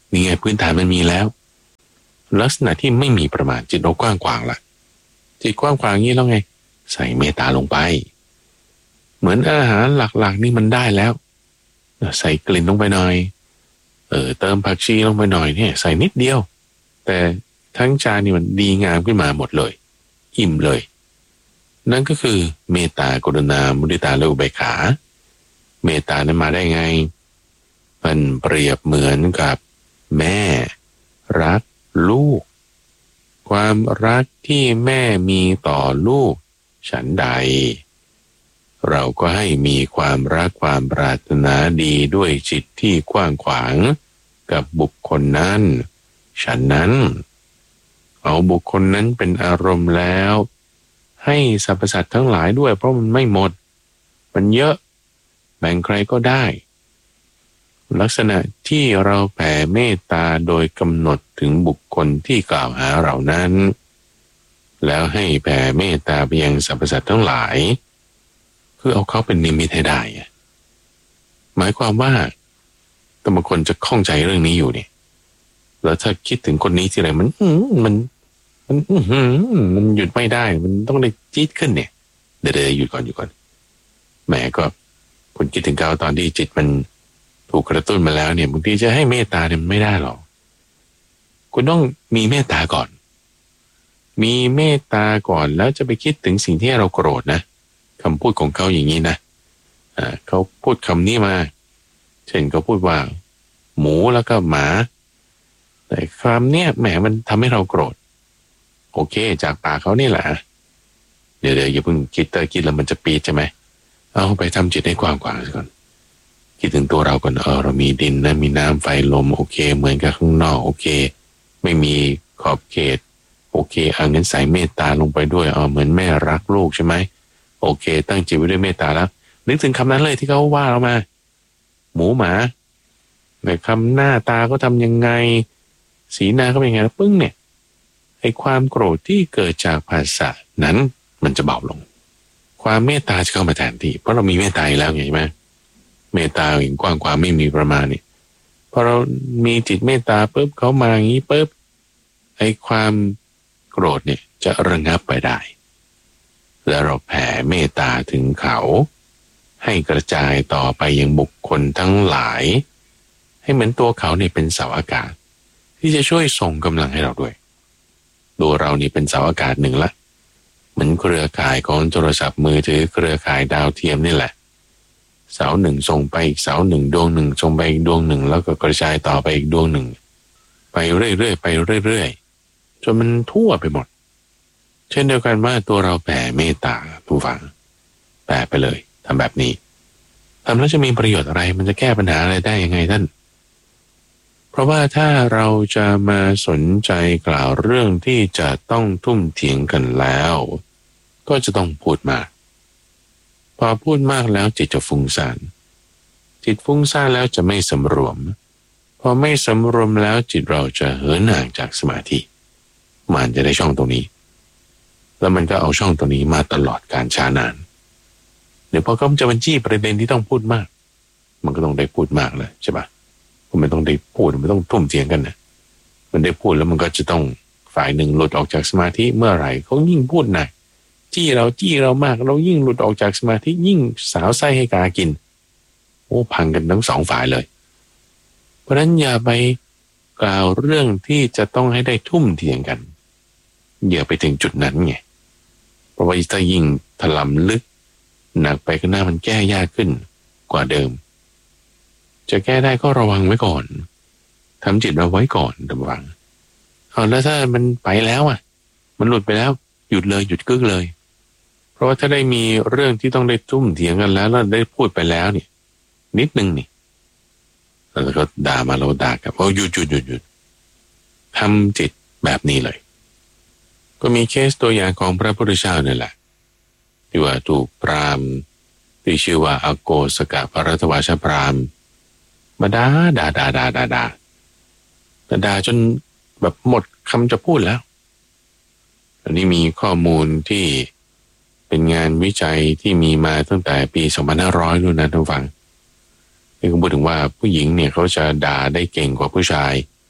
นี่ไงพื้นฐานมันมีแล้วลักษณะที่ไม่มีประมาณจิตเรากว้างขวางล่ะจิตกว้างขวางนี้แล้วไงใส่เมตตาลงไปเหมือนอาหารหลักๆนี่มันได้แล้วใส่กลิ่นลงไปหน่อยเออเติมผักชีลงไปหน่อยเนี่ยใส่นิดเดียวแต่ทั้งจานนี่มันดีงามขึ้นมาหมดเลยอิ่มเลยนั่นก็คือเมตตากรุณามุทิตาและอุเบกขาเมตตานั้นมาได้ไงมันเปรียบเหมือนกับแม่รักลูกความรักที่แม่มีต่อลูกฉันใดเราก็ให้มีความรักความปรารถนาดีด้วยจิตที่กว้างขวางกับบุคคลนั้นฉันนั้นเอาบุคคลนั้นเป็นอารมณ์แล้วให้สรรพสัตว์ทั้งหลายด้วยเพราะมันไม่หมดมันเยอะแบ่งใครก็ได้ลักษณะที่เราแผ่เมตตาโดยกำหนดถึงบุคคลที่กล่าวหาเรานั้นแล้วให้แผ่เมตตาไปยังสรรพสัตว์ทั้งหลายคือเอาเขาเป็นนิมิตให้ได้หมายความว่าแต่บางคนจะข้องใจเรื่องนี้อยู่เนี่ยแล้วถ้าคิดถึงคนนี้ทีไรมันมันมันมันหยุดไม่ได้มันต้องได้จี๊ดขึ้นเนี่ยเดี๋ยวๆหยุดก่อนหยุดก่อนแหมก็คุณคิดถึงเขาตอนที่จิตมันถูกกระตุ้นมาแล้วเนี่ยบางทีจะให้เมตตาเนี่ยมันไม่ได้หรอกคุณต้องมีเมตตาก่อนมีเมตตาก่อนแล้วจะไปคิดถึงสิ่งที่เราโกรธนะคำพูดของเขาอย่างนี้นะอ่าเขาพูดคำนี้มาเช่นเขาพูดว่าหมูแล้วก็หมาแต่คำเนี้ยแหมมันทำให้เราโกรธโอเคจากปากเขานี่แหละเดี๋ยวเดี๋ยวอย่าเพิ่งคิดแต่คิดแล้วมันจะปีดใช่ไหมเอาไปทำจิตให้กว้างๆก่อนคิดถึงตัวเราก่อนเออเรามีดินนะมีน้ำไฟลมโอเคเหมือนกับข้างนอกโอเคไม่มีขอบเขตโอเคเอางั้นใส่เมตตาลงไปด้วยเออเหมือนแม่รักลูกใช่ไหมโอเคตั้งจิตไว้ด้วยเมตตาแล้วนึกถึงคำนั้นเลยที่เขาว่าเรามาหมูหมาในคำหน้าตาเขาทำยังไงสีหน้าเขาเป็นยังไงแล้วปึ้งเนี่ยไอ้ความโกรธที่เกิดจากภาษานั้นมันจะเบาลงความเมตตาจะเข้ามาแทนที่เพราะเรามีเมตตาแล้วไงใช่ไหมเมตตาอย่างกว้างขวางไม่มีประมาณนี่พอเรามีจิตเมตตาปุ๊บเขามาอย่างนี้ปุ๊บไอ้ความโกรธเนี่ยจะระงับไปได้แล้วเราแผ่เมตตาถึงเขาให้กระจายต่อไปยังบุคคลทั้งหลายให้เหมือนตัวเขาเนี่ยเป็นเสาอากาศที่จะช่วยส่งกำลังให้เราด้วยตัวเรานี่เป็นเสาอากาศหนึ่งละเหมือนเครือข่ายของโทรศัพท์มือถือเครือข่ายดาวเทียมนี่แหละเสาหนึ่งส่งไปอีกเสาหนึ่งดวงหนึ่งส่งไปอีกดวงหนึ่งแล้วก็กระจายต่อไปอีกดวงหนึ่งไปเรื่อยๆไปเรื่อยๆจนมันทั่วไปหมดเช่นเดียวกันว่าตัวเราแผ่เมตตาผู้ฟังแผ่ไปเลยทำแบบนี้ทำแล้วจะมีประโยชน์อะไรมันจะแก้ปัญหาอะไรได้ยังไงท่านเพราะว่าถ้าเราจะมาสนใจกล่าวเรื่องที่จะต้องทุ่มเถียงกันแล้วก็จะต้องพูดมากพอพูดมากแล้วจิตจะฟุ้งซ่านจิตฟุ้งซ่านแล้วจะไม่สำรวมพอไม่สำรวมแล้วจิตเราจะเหินห่างจากสมาธิมันจะได้ช่องตรงนี้แล้วมันก็เอาช่องตรงนี้มาตลอดการช้านานเดี๋ยวพอเขาจะบรรจี้ประเด็นที่ต้องพูดมากมันก็ต้องได้พูดมากเลยใช่ปะมันต้องได้พูดมันต้องทุ่มเถียงกันนะมันได้พูดแล้วมันก็จะต้องฝ่ายหนึ่งหลุดออกจากสมาธิเมื่อไหร่เขายิ่งพูดหนักจี้เราจี้เรามากเรายิ่งหลุดออกจากสมาธิยิ่งสาวไส้ให้กากินโอ้พังกันทั้งสองฝ่ายเลยเพราะฉะนั้นอย่าไปกล่าวเรื่องที่จะต้องให้ได้ทุ่มเถียงกันอย่าไปถึงจุดนั้นไงเพราะว่าถ้ายิ่งถลำลึกหนักไปก็หน้ามันแก้ยากขึ้นกว่าเดิมจะแก้ได้ก็ระวังไว้ก่อนทำจิตเราไว้ก่อนระวังเอาแล้วถ้ามันไปแล้วอ่ะมันหลุดไปแล้วหยุดเลยหยุดกึกเลยเพราะว่าถ้าได้มีเรื่องที่ต้องได้ทุ่มเถียงกันแล้วแล้วได้พูดไปแล้วเนี่ยนิดนึงนี่แล้วก็ด่ามาเราด่ากลับโอ้หยุดหยุดหยุดหยุดทำจิตแบบนี้เลยก็มีเคสตัวอย่างของพระพุทธเจ้านี่แหละที่ว่าถูกพราหมณ์ที่ชื่อว่าอโกสกะปรัตวาชพราหมณ์มาด่าด่าด่าด่าด่าด่าด่าจนแบบหมดคำจะพูดแล้วอันนี้มีข้อมูลที่เป็นงานวิจัยที่มีมาตั้งแต่ปีสองพันห้าร้อยนู่นนะท่านฟังนี่ก็พูดถึงว่าผู้หญิงเนี่ยเขาจะด่าได้เก่งกว่าผู้ชาย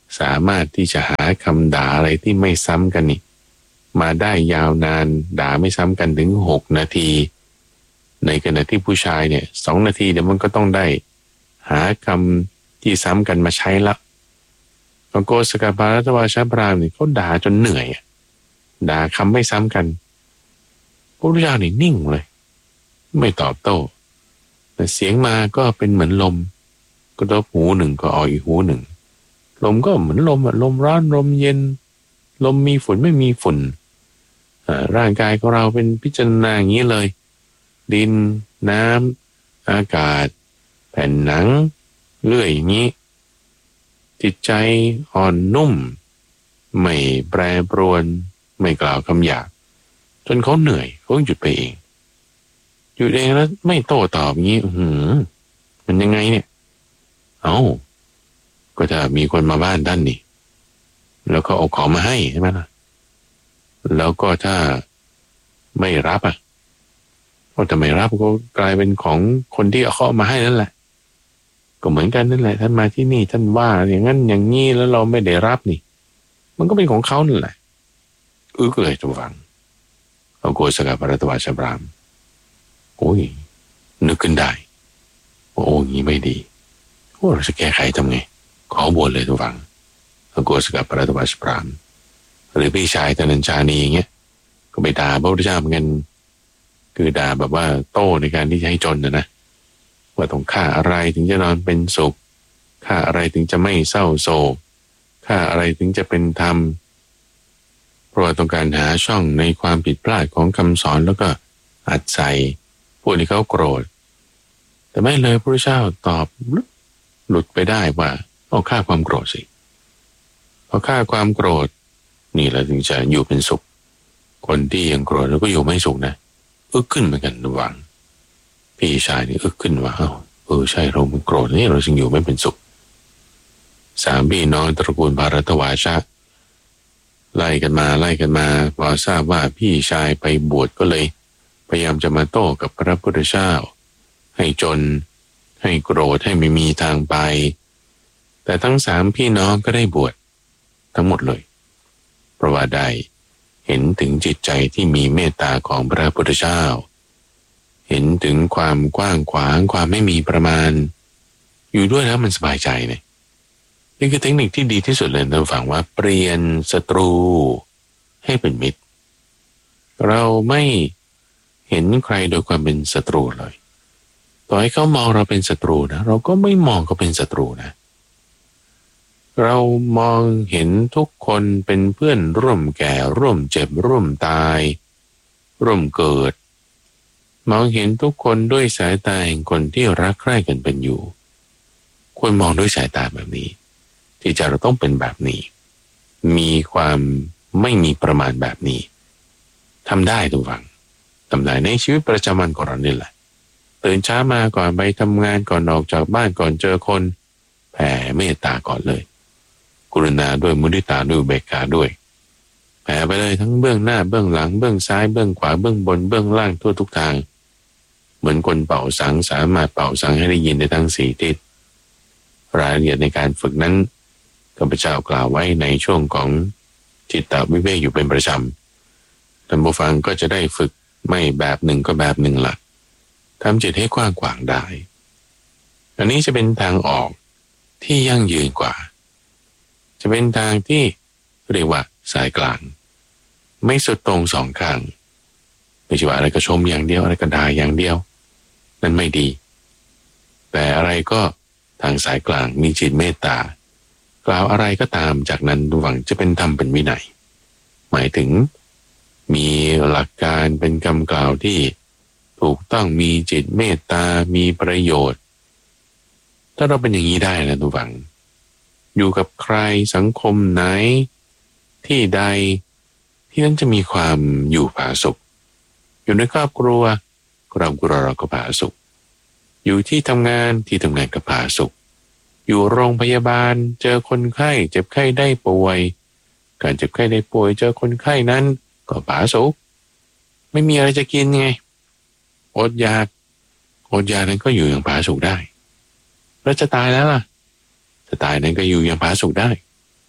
สามารถที่จะหาคำด่าอะไรที่ไม่ซ้ำกันนี่มาได้ยาวนานด่าไม่ซ้ำกันถึงหกนาทีในขณะที่ผู้ชายเนี่ยสองนาทีเดี๋ยวมันก็ต้องได้หาคำที่ซ้ำกันมาใช้ละของโกสกปารัตวาชพรามเนี่ยเขาด่าจนเหนื่อยด่าคำไม่ซ้ำกันพระพุทธเจ้านี่นิ่งเลยไม่ตอบโต้แต่เสียงมาก็เป็นเหมือนลมกระทบหูหนึ่งก็ออกอีกหูหนึ่งลมก็เหมือนลมอะลมร้อนลมเย็นลมมีฝุ่นไม่มีฝุ่นร่างกายของเราเป็นพิจารณาอย่างนี้เลยดินน้ำอากาศแผ่นหนังเลื่อยอย่างนี้จิตใจอ่อนนุ่มไม่แปรปรวนไม่กล่าวคำหยาบจนเขาเหนื่อยเขาหยุดไปเองหยุดเองแล้วไม่โต้ตอบอย่างนี้หืมมันยังไงเนี่ยเอ้าก็ถ้ามีคนมาบ้านท่านนี่แล้วก็เอาของมาให้ใช่ไหมล่ะแล้วก็ถ้าไม่รับอ่ะก็จะไม่รับก็กลายเป็นของคนที่เอาเข้ามาให้นั่นแหละก็เหมือนกันนั่นแหละท่านมาที่นี่ท่านว่าอย่างนั้นอย่างนี้แล้วเราไม่ได้รับนี่มันก็เป็นของเขานั่นแหละอึกเลยทุกฝังเอาโกสกปารัตวาชพรามโอ้ยนึกขึ้นได้โอ้ยงี้ไม่ดีโอ้เราจะแก้ไขทำไงขอบวชเลยทุกฝังเอาโกสกปารัตวาชพรามหรือพี่ชายตนัญชานีอย่างเงี้ยก็ไปด่าพระพุทธเจ้าเหมือนกันคือด่าแบบว่าโต้ในการที่จะให้จนนะนะว่าต้องฆ่าอะไรถึงจะนอนเป็นสุขฆ่าอะไรถึงจะไม่เศร้าโศกฆ่าอะไรถึงจะเป็นธรรมเพราะต้องการหาช่องในความผิดพลาดของคำสอนแล้วก็อัดใส่พวกที่เขาโกรธแต่ไม่เลยพระพุทธเจ้าตอบหลุดไปได้ว่าเอาฆ่าความโกรธสิพอฆ่าความโกรธนี่เราถึงจะอยู่เป็นสุขคนที่ยังโกรธแล้วก็อยู่ไม่สุขนะอึกขึ้นเหมือนกันระวังพี่ชายนี่อึกขึ้นว่าเอ้าเออใช่เราโกรธนี่เราจึงอยู่ไม่เป็นสุขสามพี่น้องตระกูลภารัตวาชะไล่กันมาไล่กันมาพอทราบว่าพี่ชายไปบวชก็เลยพยายามจะมาโต้กับพระพุทธเจ้าให้จนให้โกรธให้ไม่มีทางไปแต่ทั้งสามพี่น้องก็ได้บวชทั้งหมดเลยเพราะว่าได้เห็นถึงจิตใจที่มีเมตตาของพระพุทธเจ้าเห็นถึงความกว้างขวางความไม่มีประมาณอยู่ด้วยแล้วมันสบายใจเนี่ยนี่คือเทคนิคที่ดีที่สุดเลยท่านฟังว่าเปลี่ยนศัตรูให้เป็นมิตรเราไม่เห็นใครโดยความเป็นศัตรูเลยต่อให้เขามองเราเป็นศัตรูนะเราก็ไม่มองเขาเป็นศัตรูนะเรามองเห็นทุกคนเป็นเพื่อนร่วมแก่ร่วมเจ็บร่วมตายร่วมเกิดมองเห็นทุกคนด้วยสายตาแห่งคนที่รักใคร่กันเป็นอยู่ควรมองด้วยสายตาแบบนี้ที่จะเราต้องเป็นแบบนี้มีความไม่มีประมาณแบบนี้ทำได้ทุกฝังทำได้ในชีวิตประจำวันของเรานี่แหละตื่นเช้ามาก่อนไปทำงานก่อนออกจากบ้านก่อนเจอคนแผ่เมตตาก่อนเลยกรุณาด้วยมุทิตาด้วยเบกขาด้วยแผ่ไปเลยทั้งเบื้องหน้าเบื้องหลังเบื้องซ้ายเบื้องขวาเบื้องบนเบื้องล่างทั่วทุกทางเหมือนคนเป่าสังสามารถเป่าสังให้ได้ยินในทั้งสี่ทิศรายละเอียดในการฝึกนั้นข้าพเจ้ากล่าวไว้ในช่วงของจิตตวิเวกอยู่เป็นประจำท่านผู้ฟังก็จะได้ฝึกไม่แบบหนึ่งก็แบบหนึ่งละทำจิตให้กว้างขวางได้อันนี้จะเป็นทางออกที่ยั่งยืนกว่าจะเป็นทางที่เรียกว่าสายกลางไม่สุดตรงสองข้างไม่ใช่ว่าอะไรก็ชมอย่างเดียวอะไรก็ด่าอย่างเดียวนั่นไม่ดีแต่อะไรก็ทางสายกลางมีจิตเมตตากล่าวอะไรก็ตามจากนั้นหวังจะเป็นธรรมเป็นวินัยหมายถึงมีหลักการเป็นคำกล่าวที่ถูกต้องมีจิตเมตตามีประโยชน์ถ้าเราเป็นอย่างนี้ได้นะทุกฝังอยู่กับใครสังคมไหนที่ใดที่นั้นจะมีความอยู่ผาสุกอยู่ในครอบครัวครอบครัวเราก็ผาสุกอยู่ที่ทำงานที่ทำงานก็ผาสุกอยู่โรงพยาบาลเจอคนไข้เจ็บไข้ได้ป่วยการเจ็บไข้ได้ป่วยเจอคนไข้นั้นก็ผาสุกไม่มีอะไรจะกินไงอดอยากอดอยากนั้นก็อยู่อย่างผาสุกได้แล้วจะตายแล้วล่ะจะตายนั้นก็อยู่อย่างผาสุกได้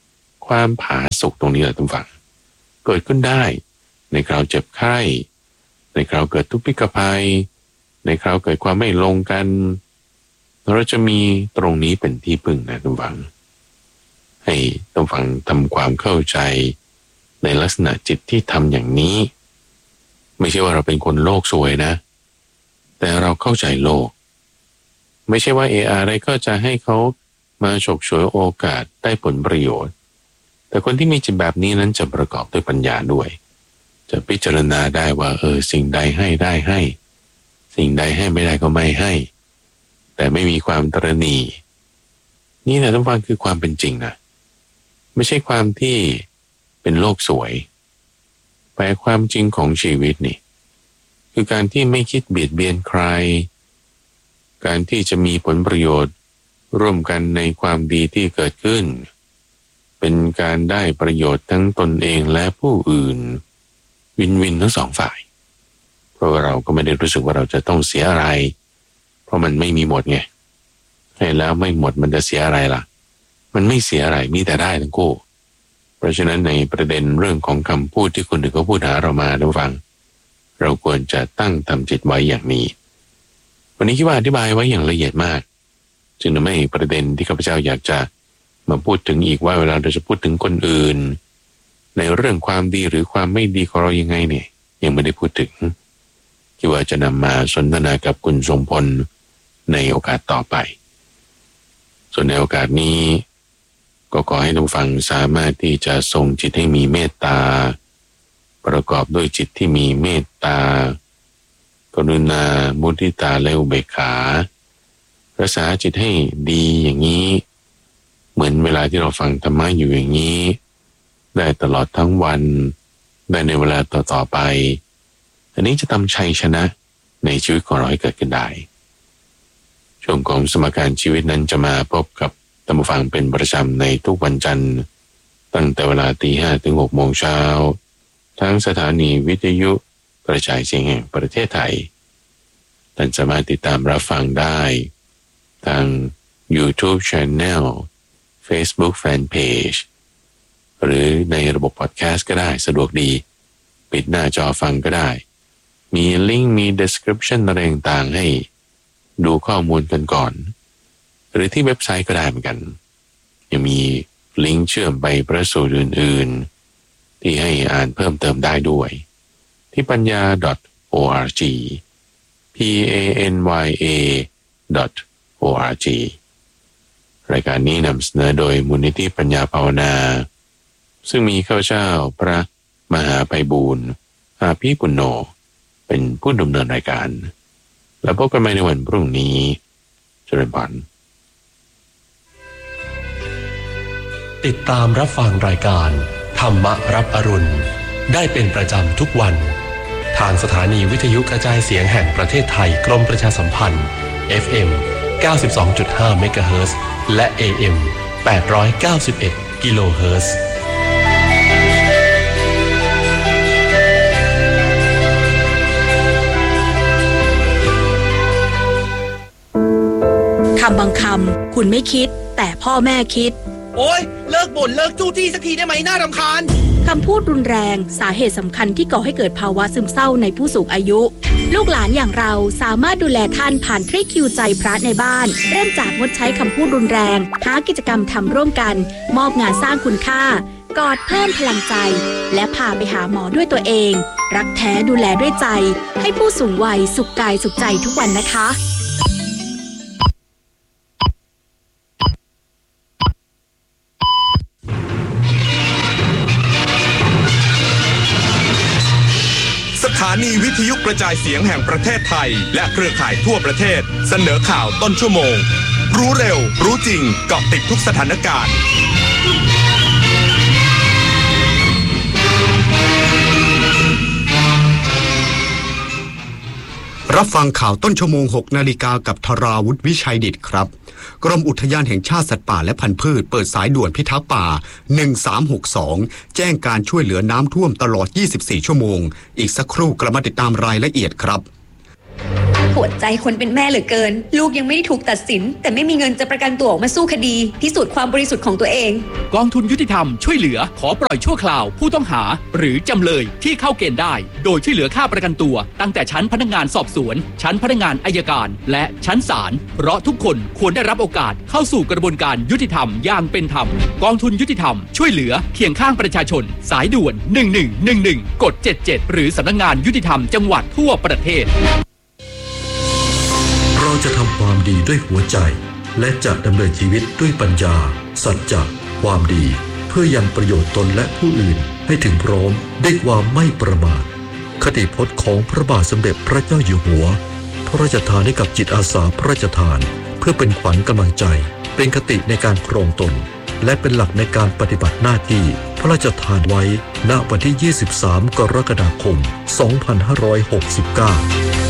ความผาสุกตรงนี้แหละทุกฝั่งเกิดขึ้นได้ในคราวเจ็บไข้ในคราวเกิดทุพพิกภัยในคราวเกิดความไม่ลงกันเราจะมีตรงนี้เป็นที่พึ่งนะทุกฝั่งให้ทุกฝั่งทำความเข้าใจในลักษณะจิตที่ทำอย่างนี้ไม่ใช่ว่าเราเป็นคนโลกสวยนะแต่เราเข้าใจโลกไม่ใช่ว่าเออะไรก็จะให้เขามาฉกฉวยโอกาสได้ผลประโยชน์แต่คนที่มีจิตแบบนี้นั้นจะประกอบด้วยปัญญาด้วยจะพิจารณาได้ว่าเออสิ่งใดให้ได้ให้สิ่งใดให้ไม่ได้ก็ไม่ให้แต่ไม่มีความตระหนี่นี่นะทุกคนคือความเป็นจริงนะไม่ใช่ความที่เป็นโลกสวยแต่ความจริงของชีวิตนี่คือการที่ไม่คิดเบียดเบียนใครการที่จะมีผลประโยชน์ร่วมกันในความดีที่เกิดขึ้นเป็นการได้ประโยชน์ทั้งตนเองและผู้อื่นวินวินทั้งสองฝ่ายเพราะเราก็ไม่ได้รู้สึกว่าเราจะต้องเสียอะไรเพราะมันไม่มีหมดไงให้แล้วไม่หมดมันจะเสียอะไรล่ะมันไม่เสียอะไรมีแต่ได้ทั้งคู่เพราะฉะนั้นในประเด็นเรื่องของคำพูดที่คนอื่นเขาพูดหาเรามาท่านฟังเราควรจะตั้งทำจิตไว้อย่างนี้วันนี้คิดว่าอธิบายไว้อย่างละเอียดมากจึงทำให้ประเด็นที่ข้าพเจ้าอยากจะมาพูดถึงอีกว่าเวลาเราจะพูดถึงคนอื่นในเรื่องความดีหรือความไม่ดีของเรายังไงเนี่ยยังไม่ได้พูดถึงคิดว่าจะนำมาสนทนากับคุณทรงพลในโอกาสต่อไปส่วนในโอกาสนี้ก็ขอให้ท่านฟังสามารถที่จะทรงจิตให้มีเมตตาประกอบด้วยจิตที่มีเมตตากรุณามุทิตาและอุเบกขารักษาจิตให้ดีอย่างนี้เหมือนเวลาที่เราฟังธรรมะอยู่อย่างนี้ได้ตลอดทั้งวันได้ในเวลาต่อๆไปอันนี้จะทำชัยชนะในชีวิตของเราให้เกิดขึ้นได้ช่วงของสมการชีวิตนั้นจะมาพบกับท่านผู้ฟังเป็นประจำในทุกวันจันทร์ตั้งแต่เวลาตีห้าถึงหกโมงเช้าทั้งสถานีวิทยุกระจายเสียงแห่งประเทศไทยท่านสามารถติดตามรับฟังได้ทาง YouTube Channel Facebook Fanpage หรือในระบบพอดแคสต์ก็ได้สะดวกดีปิดหน้าจอฟังก็ได้มีลิงก์มี description อะไรต่างๆให้ดูข้อมูลกันก่อนหรือที่เว็บไซต์ก็ได้เหมือนกันยังมีลิงก์เชื่อมไปประสูตรอื่นๆที่ให้อ่านเพิ่มเติมได้ด้วยที่ปัญญา .org p a n y a .org รายการนี้นำเสนอโดยมูลนิธิปัญญาภาวนาซึ่งมีข้าพเจ้าพระมหาไพบูลย์อาภีปุณโญเป็นผู้ดำเนินรายการแล้วพบกันใหม่ในวันพรุ่งนี้เจริญพรติดตามรับฟังรายการธรรมรับอรุณได้เป็นประจำทุกวันทางสถานีวิทยุกระจายเสียงแห่งประเทศไทยกรมประชาสัมพันธ์ เอฟ เอ็ม เก้าสิบสองจุดห้า เมกะเฮิรตซ์และ เอ เอ็ม แปดร้อยเก้าสิบเอ็ด กิโลเฮิรตซ์คำบางคำคุณไม่คิดแต่พ่อแม่คิดโอ๊ยเลิกบ่นเลิกจู้จี้สักทีได้ไหมน่ารำคาญคำพูดรุนแรงสาเหตุสำคัญที่ก่อให้เกิดภาวะซึมเศร้าในผู้สูงอายุลูกหลานอย่างเราสามารถดูแลท่านผ่านทริคคิวใจพระในบ้านเริ่มจากงดใช้คำพูดรุนแรงหากิจกรรมทำร่วมกันมอบงานสร้างคุณค่ากอดเพิ่มพลังใจและพาไปหาหมอด้วยตัวเองรักแท้ดูแลด้วยใจให้ผู้สูงวัยสุขกายสุขใจทุกวันนะคะสถานีวิทยุกระจายเสียงแห่งประเทศไทยและเครือข่ายทั่วประเทศเสนอข่าวต้นชั่วโมงรู้เร็วรู้จริงเกาะติดทุกสถานการณ์รับฟังข่าวต้นชั่วโมงหกนาฬิกากับธราวุฒิวิชัยดิษฐ์ครับกรมอุทยานแห่งชาติสัตว์ป่าและพันธุ์พืชเปิดสายด่วนพิทักษ์ป่าหนึ่งสามหกสองแจ้งการช่วยเหลือน้ำท่วมตลอดยี่สิบสี่ชั่วโมงอีกสักครู่กลับมาติดตามรายละเอียดครับวดใจคนเป็นแม่เหลือเกินลูกยังไม่ได้ถูกตัดสินแต่ไม่มีเงินจะประกันตัวออกมาสู้คดีพิสูจน์ความบริสุทธิ์ของตัวเองกองทุนยุติธรรมช่วยเหลือขอปล่อยชั่วคราวผู้ต้องหาหรือจำเลยที่เข้าเกณฑ์ได้โดยช่วยเหลือค่าประกันตัวตั้งแต่ชั้นพนักงานสอบสวนชั้นพนักงานอัยการและชั้นศาลเพราะทุกคนควรได้รับโอกาสเข้าสู่กระบวนการยุติธรรมอย่างเป็นธรรมกองทุนยุติธรรมช่วยเหลือเคียงข้างประชาชนสายด่วนหนึ่งหนึ่งหนึ่งหนึ่งกดเจ็ดเจ็ดหรือสำนักงานยุติธรรมจังหวัดทั่วประเทศเราจะทำความดีด้วยหัวใจและจะดำเนินชีวิตด้วยปัญญาสัจจะความดีเพื่อยังประโยชน์ตนและผู้อื่นให้ถึงพร้อมด้วยความไม่ประมาทคติพจน์ของพระบาทสมเด็จพระเจ้าอยู่หัวพระราชทานให้กับจิตอาสาพระราชทานเพื่อเป็นขวัญกำลังใจเป็นคติในการครองตนและเป็นหลักในการปฏิบัติหน้าที่พระราชทานไว้ณวันที่ยี่สิบสามกรกฎาคมสองพันห้าร้อยหกสิบเก้า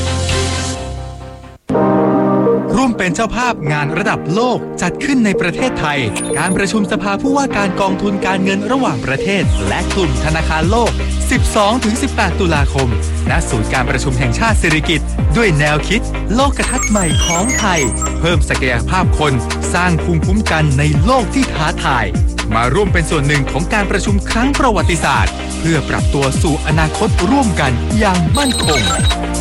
ร่วมเป็นเจ้าภาพงานระดับโลกจัดขึ้นในประเทศไทยการประชุมสภาผู้ว่าการกองทุนการเงินระหว่างประเทศและกลุ่มธนาคารโลก สิบสองถึงสิบแปด ตุลาคมณศูนย์การประชุมแห่งชาติสิริกิติ์ด้วยแนวคิดโลกทัศน์ใหม่ของไทยเพิ่มศักยภาพคนสร้างภูมิคุ้มกันในโลกที่ท้าทายมาร่วมเป็นส่วนหนึ่งของการประชุมครั้งประวัติศาสตร์เพื่อปรับตัวสู่อนาคตร่วมกันอย่างมั่นคง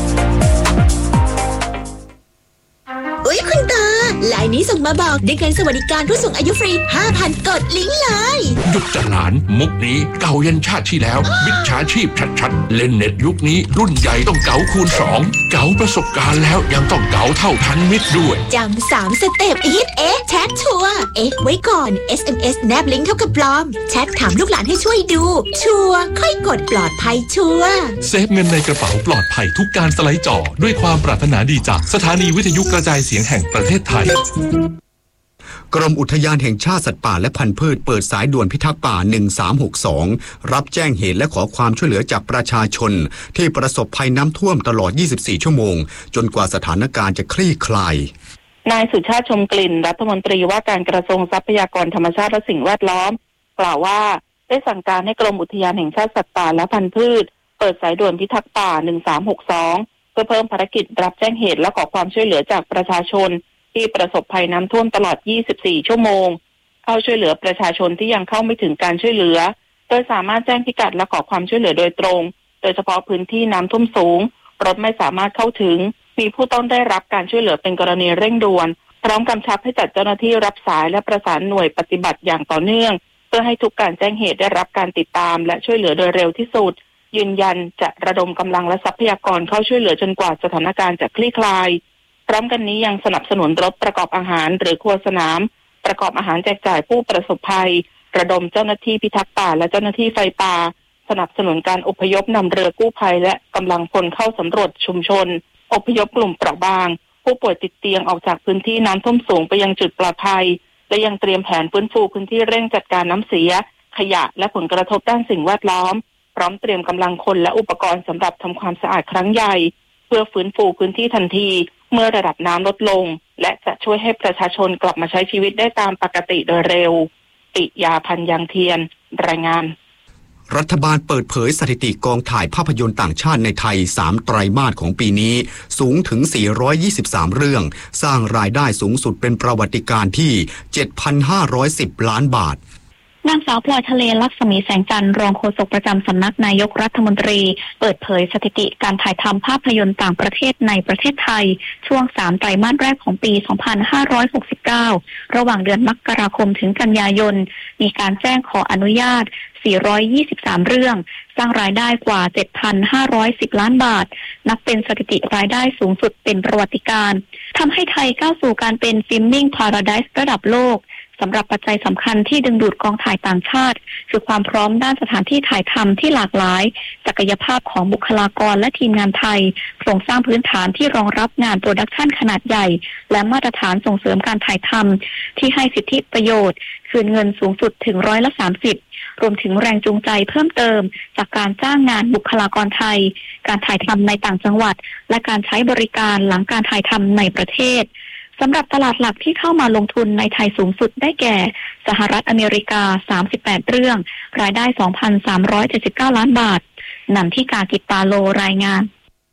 อุ๊ยคุณตาไลน์นี้ส่งมาบอกได้เงินสวัสดิการผู้สูงอายุฟรี ห้าพัน กดลิงก์เลยหยุดจะหลานมุกนี้เก่ายันชาติที่แล้วมิจฉาชีพชัดๆเล่นเน็ตยุคนี้รุ่นใหญ่ต้องเก๋าคูณสองเก๋าประสบการณ์แล้วยังต้องเก๋าเท่าทันมิตรด้วยจำสามสเต็ปอีทเอ๊ะแชทชัวร์เอ๊ะไว้ก่อน เอส เอ็ม เอส แนบลิงก์เท่ากับปลอมแชทถามลูกหลานให้ช่วยดูชัวร์ค่อยกดปลอดภัยชัวร์เซฟเงินในกระเป๋าปลอดภัยทุกการสไลด์จอด้วยความปรารถนาดีจากสถานีวิทยุกระจายเสียงแห่งประเทศไทยกรมอุทยานแห่งชาติสัตว์ป่าและพันธุ์พืชเปิดสายด่วนพิทักษ์ป่าหนึ่งสามหกสองรับแจ้งเหตุและขอความช่วยเหลือจากประชาชนที่ประสบภัยน้ำท่วมตลอดยี่สิบสี่ชั่วโมงจนกว่าสถานการณ์จะคลี่คลายนายสุชาติชมกลิ่นรัฐมนตรีว่าการกระทรวงทรัพยากรธรรมชาติและสิ่งแวดล้อมกล่าวว่าได้สั่งการให้กรมอุทยานแห่งชาติสัตว์ป่าและพันธุ์พืชเปิดสายด่วนพิทักษ์ป่าหนึ่งสามหกสองเพื่อเพิ่มภารกิจรับแจ้งเหตุและขอความช่วยเหลือจากประชาชนที่ประสบภัยน้ำท่วมตลอดยี่สิบสี่ชั่วโมงเข้าช่วยเหลือประชาชนที่ยังเข้าไม่ถึงการช่วยเหลือโดยสามารถแจ้งพิกัดและขอความช่วยเหลือโดยตรงโดยเฉพาะพื้นที่น้ำท่วมสูงรถไม่สามารถเข้าถึงมีผู้ต้องได้รับการช่วยเหลือเป็นกรณีเร่งด่วนพร้อมกำชับให้จัดเจ้าหน้าที่รับสายและประสานหน่วยปฏิบัติอย่างต่อเนื่องเพื่อให้ทุกการแจ้งเหตุได้รับการติดตามและช่วยเหลือโดยเร็วที่สุดยืนยันจะระดมกำลังและทรัพยากรเข้าช่วยเหลือจนกว่าสถานการณ์จะคลี่คลายพร้อมกันนี้ยังสนับสนุนรถประกอบอาหารหรือครัวสนามประกอบอาหารแจกจ่ายผู้ประสบภัยระดมเจ้าหน้าที่พิทักษ์ป่าและเจ้าหน้าที่ไฟป่าสนับสนุนการอพยพนำเรือกู้ภัยและกำลังพลเข้าสำรวจชุมชนอพยพกลุ่มเปราะบางผู้ป่วยติดเตียงออกจากพื้นที่น้ำท่วมสูงไปยังจุดปลอดภัยและยังเตรียมแผนฟื้นฟูพื้นที่เร่งจัดการน้ำเสียขยะและผลกระทบด้านสิ่งแวดล้อมพร้อมเตรียมกำลังคนและอุปกรณ์สำหรับทำความสะอาดครั้งใหญ่เพื่อฟื้นฟูพื้นที่ทันทีเมื่อระดับน้ำลดลงและจะช่วยให้ประชาชนกลับมาใช้ชีวิตได้ตามปกติโดยเร็วปิยาพันธ์ยังเทียนรายงานรัฐบาลเปิดเผยสถิติกองถ่ายภาพยนตร์ต่างชาติในไทยสามไตรมาสของปีนี้สูงถึงสี่ร้อยยี่สิบสามเรื่องสร้างรายได้สูงสุดเป็นประวัติการณ์ที่ เจ็ดพันห้าร้อยสิบ ล้านบาทนางสาวพลอยทะเลลักษมีแสงจันทร์รองโฆษกประจำสำนักนายกรัฐมนตรีเปิดเผยสถิติการถ่ายทำภาพยนตร์ต่างประเทศในประเทศไทยช่วงสามไตรมาสแรกของปีสองพันห้าร้อยหกสิบเก้าระหว่างเดือนมกราคมถึงกันยายนมีการแจ้งขออนุญาตสี่ร้อยยี่สิบสามเรื่องสร้างรายได้กว่า เจ็ดพันห้าร้อยสิบ ล้านบาทนับเป็นสถิติรายได้สูงสุดเป็นประวัติการณ์ทำให้ไทยก้าวสู่การเป็นฟิล์มมิ่งพาราไดซ์ระดับโลกสำหรับปัจจัยสำคัญที่ดึงดูดกองถ่ายต่างชาติคือความพร้อมด้านสถานที่ถ่ายทำที่หลากหลายศักยภาพของบุคลากรและทีมงานไทยโครงสร้างพื้นฐานที่รองรับงานโปรดักชันขนาดใหญ่และมาตรฐานส่งเสริมการถ่ายทำที่ให้สิทธิประโยชน์คืนเงินสูงสุดถึงร้อยละสามสิบรวมถึงแรงจูงใจเพิ่มเติมจากการจ้างงานบุคลากรไทยการถ่ายทำในต่างจังหวัดและการใช้บริการหลังการถ่ายทำในประเทศสำหรับตลาดหลักที่เข้ามาลงทุนในไทยสูงสุดได้แก่สหรัฐอเมริกาสามสิบแปดเรื่องรายได้ สองพันสามร้อยเจ็ดสิบเก้า ล้านบาทนันทิกากิตตาโลรายงาน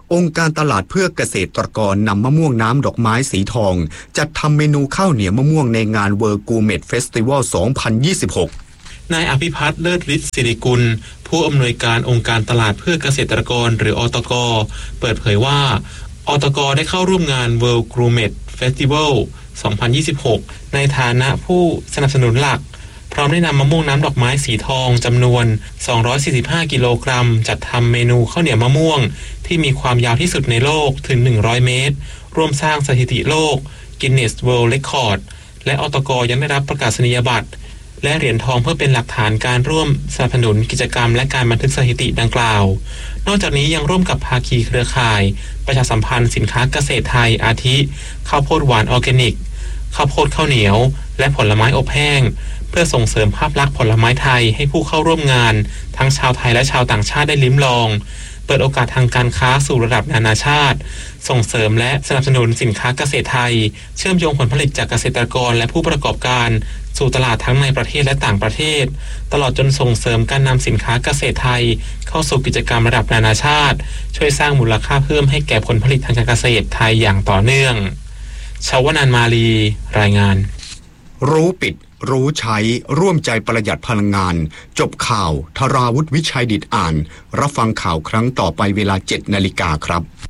องค์การตลาดเพื่อเกษตรกรนำมะม่วงน้ำดอกไม้สีทองจัดทำเมนูข้าวเหนียวมะม่วงในงาน World Gourmet Festival สองพันยี่สิบหกนายอภิพัฒน์เลิศฤทธิ์สิริกุลผู้อำนวยการองค์การตลาดเพื่อเกษตรกรหรืออตก.เปิดเผยว่าอตก.ได้เข้าร่วมงาน World Gourmet Festival สองพันยี่สิบหก ในฐานะผู้สนับสนุนหลักพร้อมได้นำมะม่วงน้ำดอกไม้สีทองจำนวนสองร้อยสี่สิบห้ากิโลกรัมจัดทำเมนูข้าวเหนียวมะม่วงที่มีความยาวที่สุดในโลกถึงหนึ่งร้อยเมตรร่วมสร้างสถิติโลก Guinness World Record และอตก.ยังได้รับประกาศนียบัตรและเหรียญทองเพื่อเป็นหลักฐานการร่วมสนับสนุนกิจกรรมและการบันทึกสถิติดังกล่าวนอกจากนี้ยังร่วมกับภาคีเครือข่ายประชาสัมพันธ์สินค้าเกษตรไทยอาทิข้าวโพดหวานออร์แกนิกข้าวโพดข้าวเหนียวและผลไม้อบแห้งเพื่อส่งเสริมภาพลักษณ์ผลไม้ไทยให้ผู้เข้าร่วมงานทั้งชาวไทยและชาวต่างชาติได้ลิ้มลองเปิดโอกาสทางการค้าสู่ระดับนานาชาติส่งเสริมและสนับสนุนสินค้าเกษตรไทยเชื่อมโยงผลผลิตจากเกษตรกรและผู้ประกอบการสู่ตลาดทั้งในประเทศและต่างประเทศตลอดจนส่งเสริมการนำสินค้าเกษตรไทยเข้าสู่กิจกรรมระดับนานาชาติช่วยสร้างมูลค่าเพิ่มให้แก่ผลผลิตทางการเกษตรไทยอย่างต่อเนื่องชาวนันท์มาลีรายงานรู้ปิดรู้ใช้ร่วมใจประหยัดพลังงานจบข่าวธราวุฒิวิชัยดิษฐ์อ่านรับฟังข่าวครั้งต่อไปเวลา เจ็ดนาฬิกาครับ